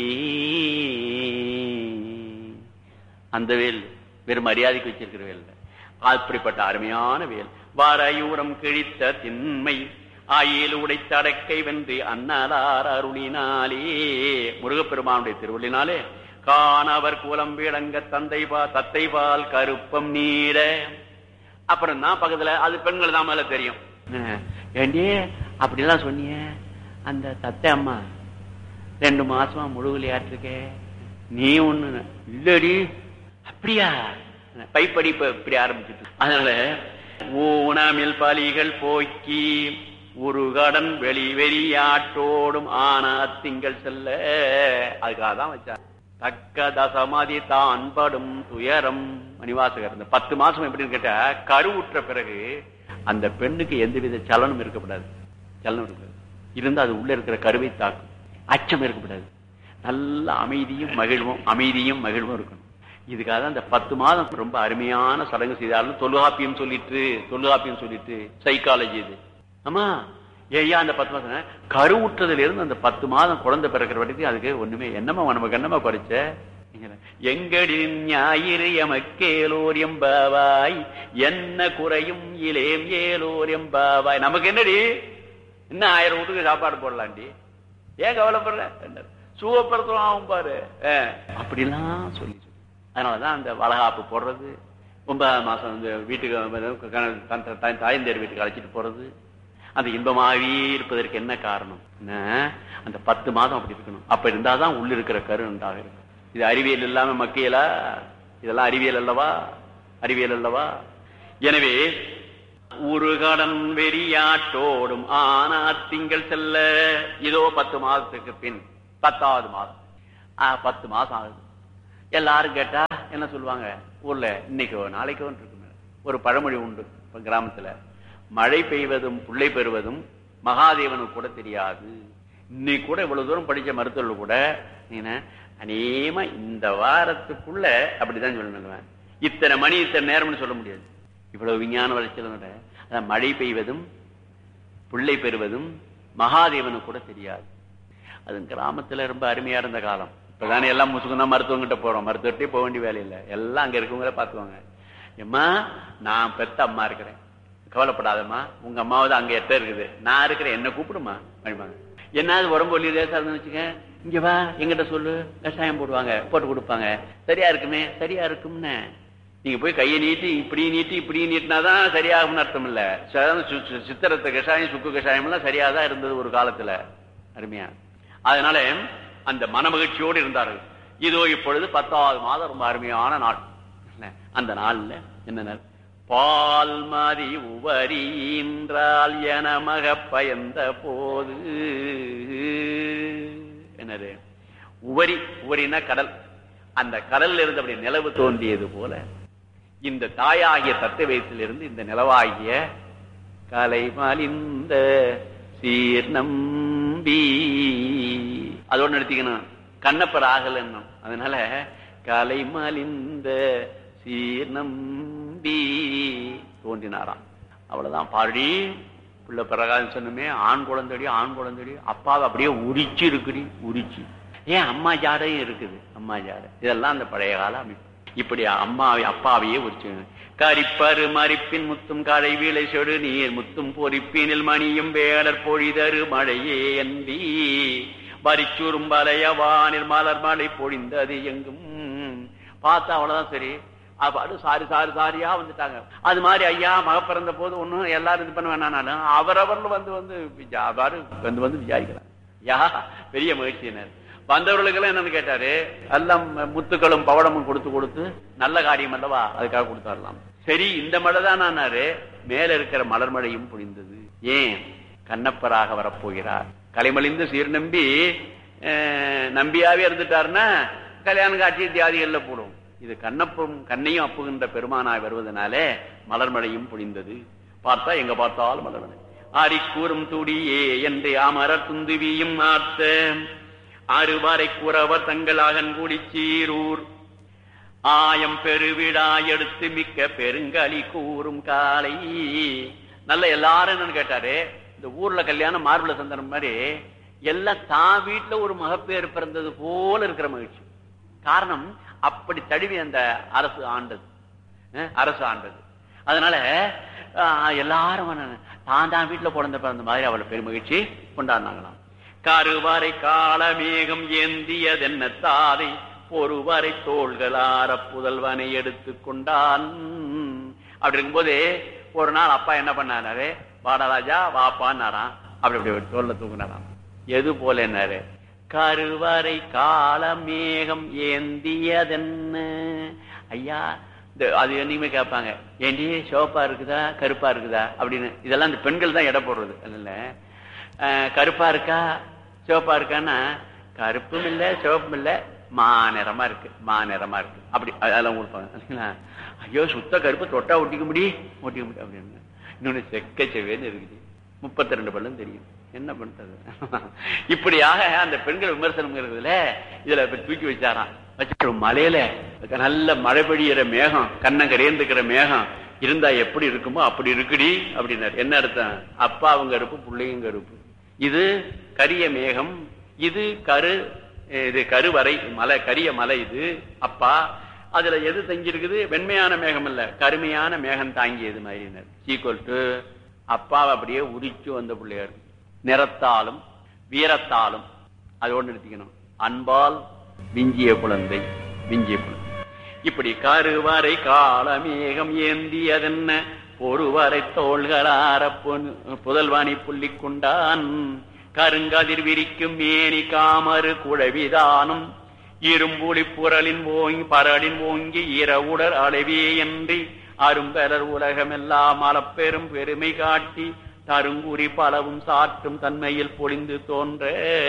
அந்த வேல் வெறும் மரியாதைக்கு வச்சிருக்கிற வேல், அப்படிப்பட்ட அருமையான வேல். வாரையூரம் கிழித்த திண்மை ஆயில் உடைத்தடக்கை வென்று அண்ணலார் அருளினாலே, முருகப்பெருமானுடைய திருவள்ளினாலே காணவர் குலம் விளங்க தத்தைபால் கருப்பம் நீட. அப்புறம் தான் பக்கத்துல அது பெண்கள் தான் மேல தெரியும். ஏண்டி அப்படிலாம் சொன்னிய, அந்த தத்தை அம்மா 2 மாசமா முழுகலையாட்டிருக்கே, நீ ஒண்ணு இல்லடி. அப்படியா? பைப்படிப்பு இப்படி ஆரம்பிச்சுட்டு. அதனால ஊனமில் பலிகள் போக்கி ஒரு கடன் வெறியாட்டோடும் ஆன திங்கள் செல்ல. அதுக்காக தான் வச்சார். தக்க தசமதி தான் படும் துயரம். மணிவாசகர் இந்த 10 மாசம் எப்படின்னு கேட்டா, கருவுற்ற பிறகு அந்த பெண்ணுக்கு எந்தவித சலனம் இருக்கக்கூடாது. சலனம் இருக்காது. இருந்தா அது உள்ள இருக்கிற கருவை தாக்கும். அச்சம் இருக்கக்கூடாது. நல்ல அமைதியும் மகிழ்வும் இருக்கணும். இதுக்காக தான் இந்த 10 மாதம் ரொம்ப அருமையான சடங்கு செய்தாலும் தொல்காப்பியம் சொல்லிட்டு சைக்காலஜி இது. ஆமா, ஏயா அந்த 10 மாதம் கருவுற்றதுல இருந்து அந்த 10 மாதம் குழந்தை பிறக்கிற வரைக்கும் அதுக்கு ஒண்ணுமே நமக்கு என்னமா குறைச்ச? எங்கடின் ஞாயிறு எமக்கேலோர் எம்பாவாய், என்ன குறையும் இலேம் ஏலோர் எம்பாவாய். நமக்கு என்னடி, இன்னும் 1000 வீட்டுக்கு சாப்பாடு போடலாண்டி, ஏன் கவலைப்படுற? சுவப்படுத்துவான் பாரு. அப்படிலாம் சொல்லி அதனாலதான் அந்த வளகாப்பு போடுறது, 9ஆம் மாசம் வந்து வீட்டுக்கு தாயந்தேர் வீட்டுக்கு அழைச்சிட்டு போறது, அந்த இன்பமாகவே இருப்பதற்கு என்ன காரணம்? அந்த 10 மாதம் அப்படி இருக்கணும். அப்ப இருந்தாதான் உள்ள இருக்கிற கரு உண்டாக இருக்கும். இது அறிவியல் இல்லாம மக்கியலா? இதெல்லாம் அறிவியல் அல்லவா? எனவே ஒரு கடன் வெறியாட்டோடும் ஆனா திங்கள் செல்ல. இதோ 10 மாதத்துக்கு பின் 10வது மாதம் 10 மாசம் ஆகுது. எல்லாரும் கேட்டா என்ன சொல்லுவாங்க? ஊர்ல இன்னைக்கோ நாளைக்கோ இருக்கு ஒரு பழமொழி உண்டு கிராமத்துல, மழை பெய்வதும் புள்ளை பெறுவதும் மகாதேவனுக்கு கூட தெரியாது. இன்னைக்கு கூட இவ்வளவு தூரம் படிச்ச மருத்துவர்கள் கூட அநேகமா இந்த வாரத்துக்குள்ள அப்படிதான் சொல்லணும். இத்தனை மணி இத்தனை நேரம்னு சொல்ல முடியாது. இவ்வளவு விஞ்ஞான வளர்ச்சியில மழை பெய்வதும் புள்ளை பெறுவதும் மகாதேவனுக்கு கூட தெரியாது. அது கிராமத்துல ரொம்ப அருமையா இருந்த காலம். இப்பதானே எல்லாம் முசுக்குன்னா மருத்துவங்கிட்ட போறோம். மருத்துவர்கிட்டே போக வேண்டிய வேலையில்லை. எல்லாம் அங்க இருக்கவங்கள பாத்துவாங்க. எம்மா, நான் பெத்த அம்மா இருக்கிறேன், கவலைப்படாதம்மா. உங்க அம்மாவது அங்க எட்ட இருக்குது, நான் இருக்கிறேன், என்ன கூப்பிடுமா அப்படிமாங்க. என்னாவது உடம்பு ஒல்லி லேசா இருந்து வச்சுக்க, இங்க வா எங்கிட்ட சொல்லு, கஷாயம் போட்டு கொடுப்பாங்க. சரியா இருக்கும்னு நீங்க போய் கையை நீட்டி இப்படி நீட்டினாதான் சரியாகும்னு அர்த்தம் இல்ல. சித்திரத்தை கஷாயம் சுக்கு கஷாயம் எல்லாம் சரியாதான் இருந்தது ஒரு காலத்துல, அருமையா. அதனால அந்த மனமகிழ்ச்சியோடு இருந்தார்கள். இதோ இப்பொழுது 10வது மாதம் ரொம்ப அருமையான நாள். அந்த நாள்ல என்ன, பால் மதி உவரின்றால் என மக பயந்த போது. என்னது உவரினா கடல். அந்த கடல்ல இருந்து அப்படி நிலவு தோன்றியது போல இந்த தாயாகிய தத்தை வயசிலிருந்து இந்த நிலவாகிய கலைமலிந்த சீர்நம்பி அதோடு நிறுத்திக்கணும். கண்ணப்பர் ஆகல. அதனால கலைமலிந்த சீர்நம்பி தோன்றினாராம். அவ்வளவுதான். பாடி பிள்ளை பிரகாசம் சொன்னமே, ஆண் குழந்தைடி அப்பாவை அப்படியே உரிச்சு இருக்குடி, உரிச்சு. ஏன் அம்மா ஜாடையும் இருக்குது, அம்மா ஜாடை. இதெல்லாம் அந்த பழைய கால அமைப்பு. இப்படி அப்பாவையே உரிச்சு. கரிப்பரு மறிப்பின் முத்தும் கடை வீளை சொடு நீர் முத்தும் பொறிப்பினில் மணியும் வேடர் பொழிதரு மழையே அன்றி வரிச்சூரும் பலைய வானில் மலர் மழை பொழிந்தது எங்கும். பார்த்தா அவ்வளவுதான். சரி, அது சாரியா வந்துட்டாங்க. அது மாதிரி ஐயா மக பிறந்த போது ஒன்னும் எல்லாரும் இது பண்ண வேணாலும் அவரவர்கள் வந்து விசாரிக்கிறாங்க. யா பெரிய மகிழ்ச்சியினர். வந்தவர்களுக்கெல்லாம் என்னன்னு கேட்டாரு, எல்லாம் முத்துக்களும் பவளமும் கொடுத்து நல்ல காரியம் அல்லவா, அதுக்காக கொடுத்தாரலாம். சரி, இந்த மழை தான் ஆனாரு, மேல இருக்கிற மலர் மழையும் பொழிந்தது. ஏன்? கண்ணப்பராக வரப்போகிறார். கலைமலிந்து சீர் நம்பி நம்பியாவே இருந்துட்டாருன்னா கல்யாண காட்சி தியாதிகள்ல போடும். இது கண்ணையும் அப்புகின்ற பெருமானாய் வருவதனாலே மலர்மழையும் பொழிந்தது. பார்த்தா எங்க பார்த்தாலும் மலர்மழை. ஆரிக்கூறும் துடியே என்று அமரர் துந்துவியும் ஆர்த்த அறுவாரை கூறவர் தங்களாகன் கூடி சீரூர் ஆயம் பெருவிழா எடுத்து மிக்க பெருங்களி கூறும் காலை. நல்ல எல்லாரும் என்னன்னு கேட்டாரு, இந்த ஊர்ல கல்யாணம் மார்புல சந்தனம் மாதிரி எல்லாம் தான் வீட்டுல ஒரு மகப்பேறு பிறந்தது போல இருக்கிற மகிழ்ச்சி. காரணம், அப்படி தழுவி அந்த அரசு ஆண்டது. அதனால எல்லாரும் தான் வீட்டுல குழந்தை பிறந்த மாதிரி அவளை பெருமகிழ்ச்சி கொண்டாடினாங்களாம். கருவறை காலமேகம் ஏந்தியதென்ன தாதை பொறுவரை தோள்களார புதல்வனை எடுத்து கொண்டான். அப்படி இருக்கும்போது ஒரு நாள் அப்பா என்ன பண்ணாரு, வாடராஜா வாப்பான்னாராம். அப்படி தோல்ல தூக்குனாராம். எது போல என்னாரு, கருவறை காலமேகம் ஏந்தியதென்ன. ஐயா அது என்னைக்குமே கேட்பாங்க, ஏண்டி சிவப்பா இருக்குதா கருப்பா இருக்குதா அப்படின்னு. இதெல்லாம் இந்த பெண்கள் தான் எடை போடுறது. இல்ல கருப்பா இருக்கா சிவப்பா இருக்கான்னா, கருப்பும் இல்லை சிவப்பும் இல்லை, மாநிறமா இருக்கு மாநிறமா இருக்கு அப்படி அதெல்லாம் கொடுப்பாங்க. ஐயோ சுத்த கருப்பு தொட்டா ஒட்டிக்க முடியும் அப்படின்னு. இன்னொன்னு செக்க செவேன்னு இருக்குது, 32 பல்லும் தெரியும், என்ன பண்றது. இப்படியாக அந்த பெண்கள் விமர்சனம் இருக்குதுல, இதுல தூக்கி வச்சாராம். வச்சு மலையில நல்ல மழை பெய்கிற மேகம், கண்ணங்கரேந்துக்கிற மேகம் இருந்தா எப்படி இருக்குமோ அப்படி இருக்குடி அப்படின்னாரு. என்ன அர்த்தம், அப்பாவும் கருப்பு பிள்ளையும் கருப்பு. இது கரிய மேகம், இது கருவறை மலை, கரிய மலை இது அப்பா. அதுல எது தங்கி இருக்குது, வெண்மையான மேகம் இல்ல கருமையான மேகம் தாங்கியது மாதிரி. சீக்வல் டு அப்பாவை அப்படியே உரிச்சு வந்த பிள்ளையார், நிறத்தாலும் வீரத்தாலும். அதோடு நிறுத்திக்கணும், அன்பால் விஞ்சிய குழந்தை விஞ்சிய குழந்தை. இப்படி கருவறை காலமேகம் ஏந்தியதென்ன பொறுவரை தோள்களார புதல்வாணி புள்ளி கொண்டான். கருங்கதிர் விரிக்கும் மேனி காமறு குழவிதானும் இரும்புலி புரளின் ஓங்கி பரளின் ஓங்கி இரவுடர் அளவே என்று அரும்பெறர் உலகமெல்லாம் அளப்பெரும் பெருமை காட்டி தருங்குறி பலவும் சாற்றும் தன்மையில் பொழிந்து தோன்ற.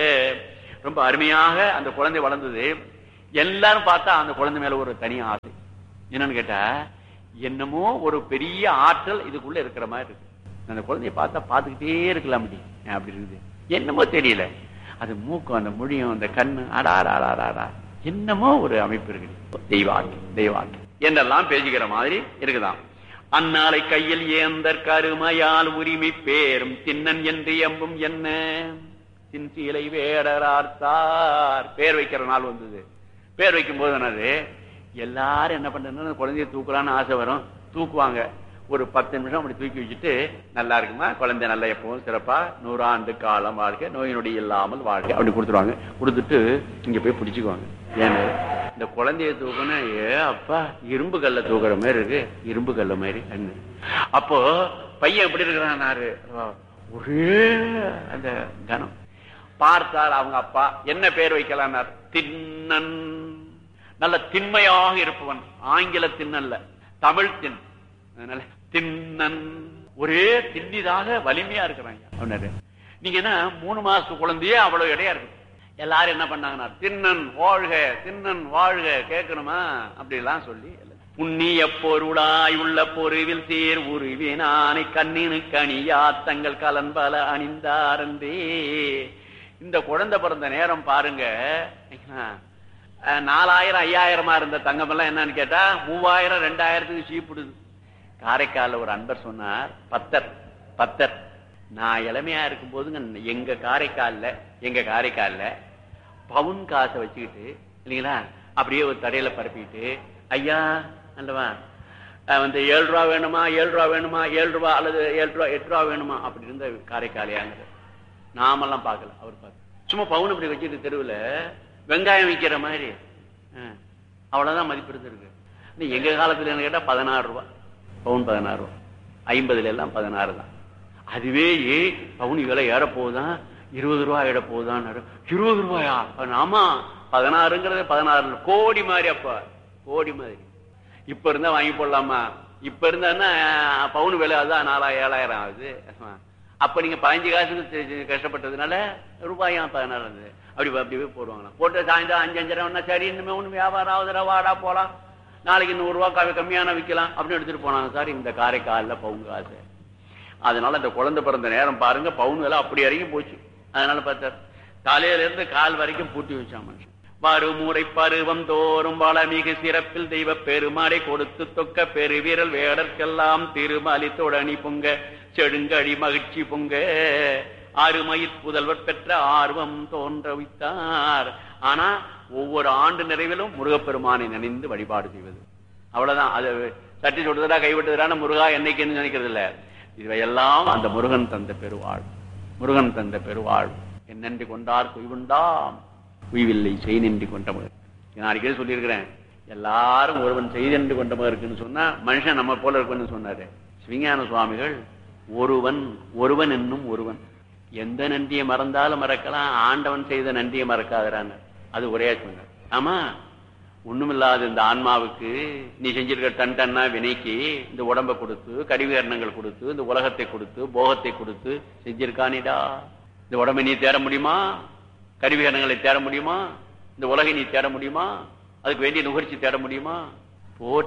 ரொம்ப அருமையாக அந்த குழந்தை வளர்ந்தது. எல்லாரும் பார்த்தா அந்த குழந்தை மேல ஒரு தனி ஆசை. என்னன்னு கேட்டா, என்னமோ ஒரு பெரிய ஆற்றல் இதுக்குள்ள இருக்கிற மாதிரி இருக்கு. அந்த குழந்தைய பார்த்தா பார்த்துக்கிட்டே இருக்கலாம் அப்படி இருக்குது. என்னமோ தெரியல, அது மூக்கம் அந்த மொழியும் அந்த கண்ணு அடாடா என்னமோ ஒரு அமைப்பு இருக்கு. தெய்வாக்கி என்றெல்லாம் பேசிக்கிற மாதிரி இருக்குதாம். அந்நாளை கையில் ஏந்தர் கருமையால் உரிமை பேரும் தின்னன் என்று எம்பும் என்ன சின்சீலை வேடரார்த்தார். பேர் வைக்கிற நாள் வந்தது. பேர் வைக்கும் போது என்னது, எல்லாரும் என்ன பண்றது, குழந்தைய தூக்கலான்னு ஆசை வரும், தூக்குவாங்க. ஒரு 10 நிமிஷம் அப்படி தூக்கி வச்சுட்டு, நல்லா இருக்குமா குழந்தை, நல்லா எப்பவும் சிறப்பா 100 ஆண்டு காலம் வாழ்க்கை, நோய் நொடி இல்லாமல் வாழ்க்கை அப்படி கொடுத்துருவாங்க. கொடுத்துட்டு இங்க போய் பிடிச்சுக்குவாங்க. ஏன்னு இந்த குழந்தைய தூக்கணும், அப்பா இரும்பு கல்ல தூக்குற மாதிரி இருக்கு, இரும்பு கல்ல மாதிரி. அப்போ பையன் எப்படி இருக்கிறான், ஒரே அந்த கனம். பார்த்தார் அவங்க அப்பா, என்ன பேர் வைக்கலாம், தின்னன். நல்ல திண்மையாக இருப்பவன், ஆங்கில தின்னல்ல தமிழ் தின். அதனால தின்னன், ஒரே திண்ணிதாக வலிமையா இருக்கிறாங்க. நீங்க என்ன 3 மாசத்து குழந்தையே அவ்வளவு இடையா இருக்கு. எல்லாரும் என்ன பண்ணாங்கன்னா, தின்னன் வாழ்க தின்னன் வாழ்க கேட்கணுமா அப்படி எல்லாம் சொல்லி, புண்ணிய பொருளாய் உள்ள பொருவில் சேர் உருவினானை கண்ணினு கனியா தங்கள் கலன்பல அணிந்தாரந்தே. இந்த குழந்தை பிறந்த நேரம் பாருங்க, 4000 5000 இருந்த தங்கம் எல்லாம் என்னன்னு கேட்டா 3000 2000 சீப்பிடுது. காரைக்கால ஒரு அன்பர் சொன்னார், பத்தர் நான் இளமையா இருக்கும் போதுங்க எங்க காரைக்கால்ல பவுன் காசை வச்சுக்கிட்டு இல்லைங்களா, அப்படியே ஒரு தடையில பரப்பிட்டு, ஐயா அல்லவா வந்து 7 ரூபா வேணுமா 7 ரூபா வேணுமா 7 ரூபா அல்லது 7 ரூபா 8 ரூபா வேணுமா அப்படி இருந்த காரைக்காலையாங்க. நாமெல்லாம் பார்க்கல, அவர் பார்க்க சும்மா பவுன் அப்படி வச்சுட்டு தெருவில் வெங்காயம் விற்கிற மாதிரி. அவ்வளவுதான் மதிப்பு இருந்திருக்கு. எங்க காலத்துல என்ன கேட்டா 16 ரூபா பவுன், 16 ரூபா. 50 எல்லாம் 16 தான். அதுவே பவுன் விலை ஏற போகுதான், 20 ரூபா ஏற போகுதான். 20 ரூபாயா? ஆமா, 16ங்கிறது 16 கோடி மாதிரி. அப்ப கோடி மாதிரி. இப்ப இருந்தா வாங்கி போடலாமா? இப்ப இருந்தா பவுன் விலை அதுதான் 4000 7000 ஆகுது. அப்ப நீங்க 15 காசுக்கு கஷ்டப்பட்டதுனால ரூபாயும் 16 இருந்தது. அப்படி போடுவாங்களாம். போட்டு சாயந்தரம் 5-5 சரி இன்னுமே ஒண்ணு வியாபாரம் ஆகுதுடா, வாடா போலாம், நாளைக்கு 100 ரூபா கம்மியான விற்கலாம் அப்படின்னு எடுத்துட்டு போனாங்க சார் இந்த காரைக்காலில் பவுன் காசு. அதனால இந்த குழந்தை பிறந்த நேரம் பாருங்க, பவுன் விலை அப்படி இறங்கி போச்சு. அதனால பார்த்தார், தலையில இருந்து கால் வரைக்கும் பூட்டி வச்சான் மனுஷன். வருமுறை பருவம் தோறும் வளமிகு சிறப்பில் தெய்வ பெருமாடை கொடுத்து தொக்க பெருவீரல் வேடற்கெல்லாம் திருமலி தொடனி பொங்க செடுங்கடி மகிழ்ச்சி பொங்க அருமயிற் புதல்வர் பெற்ற ஆர்வம் தோன்ற வைத்தார். ஆனா ஒவ்வொரு ஆண்டு நிறைவிலும் முருகப்பெருமானை நினைந்து வழிபாடு செய்வது. அவ்வளவுதான். அது தட்டி சுடுதடா கைவிட்டுதா முருகா என்னைக்குன்னு நினைக்கிறது இல்ல. இவையெல்லாம் அந்த முருகன் தந்த பெருவாழ், முருகன் தந்த பெருவாழ். என்னென்று கொண்டார் குய்வுண்டாம் குய்வில்லை செய் நின்று கொண்டவர். நான் அடிக்கடி சொல்லியிருக்கிறேன், எல்லாரும் ஒருவன் செய்தென்று கொண்டவர் இருக்குன்னு சொன்னா மனுஷன் நம்ம போல இருக்குன்னு சொன்னாரு சிவஞான சுவாமிகள். ஒருவன், ஒருவன் என்னும் ஒருவன். எந்த நன்றியை மறந்தாலும் மறக்கலாம், ஆண்டவன் செய்த நன்றியை மறக்காதரான்னு அது ஒரே சொன்னார். ஆமா, ஒண்ணுமில்லாத இந்த ஆன்மாவுக்கு நீ செஞ்சிருக்க டன் டன்னா வினைக்கு இந்த உடம்பை கொடுத்து, கருவிகரணங்கள் கொடுத்து, இந்த உலகத்தை கொடுத்து, போகத்தை கொடுத்து செஞ்சிருக்கானிடா. இந்த உடம்பை நீ தேட முடியுமா? கருவிகரணங்களை தேட முடியுமா? இந்த உலகை நீ தேட முடியுமா? அதுக்கு வேண்டிய நுகர்ச்சி தேட முடியுமா?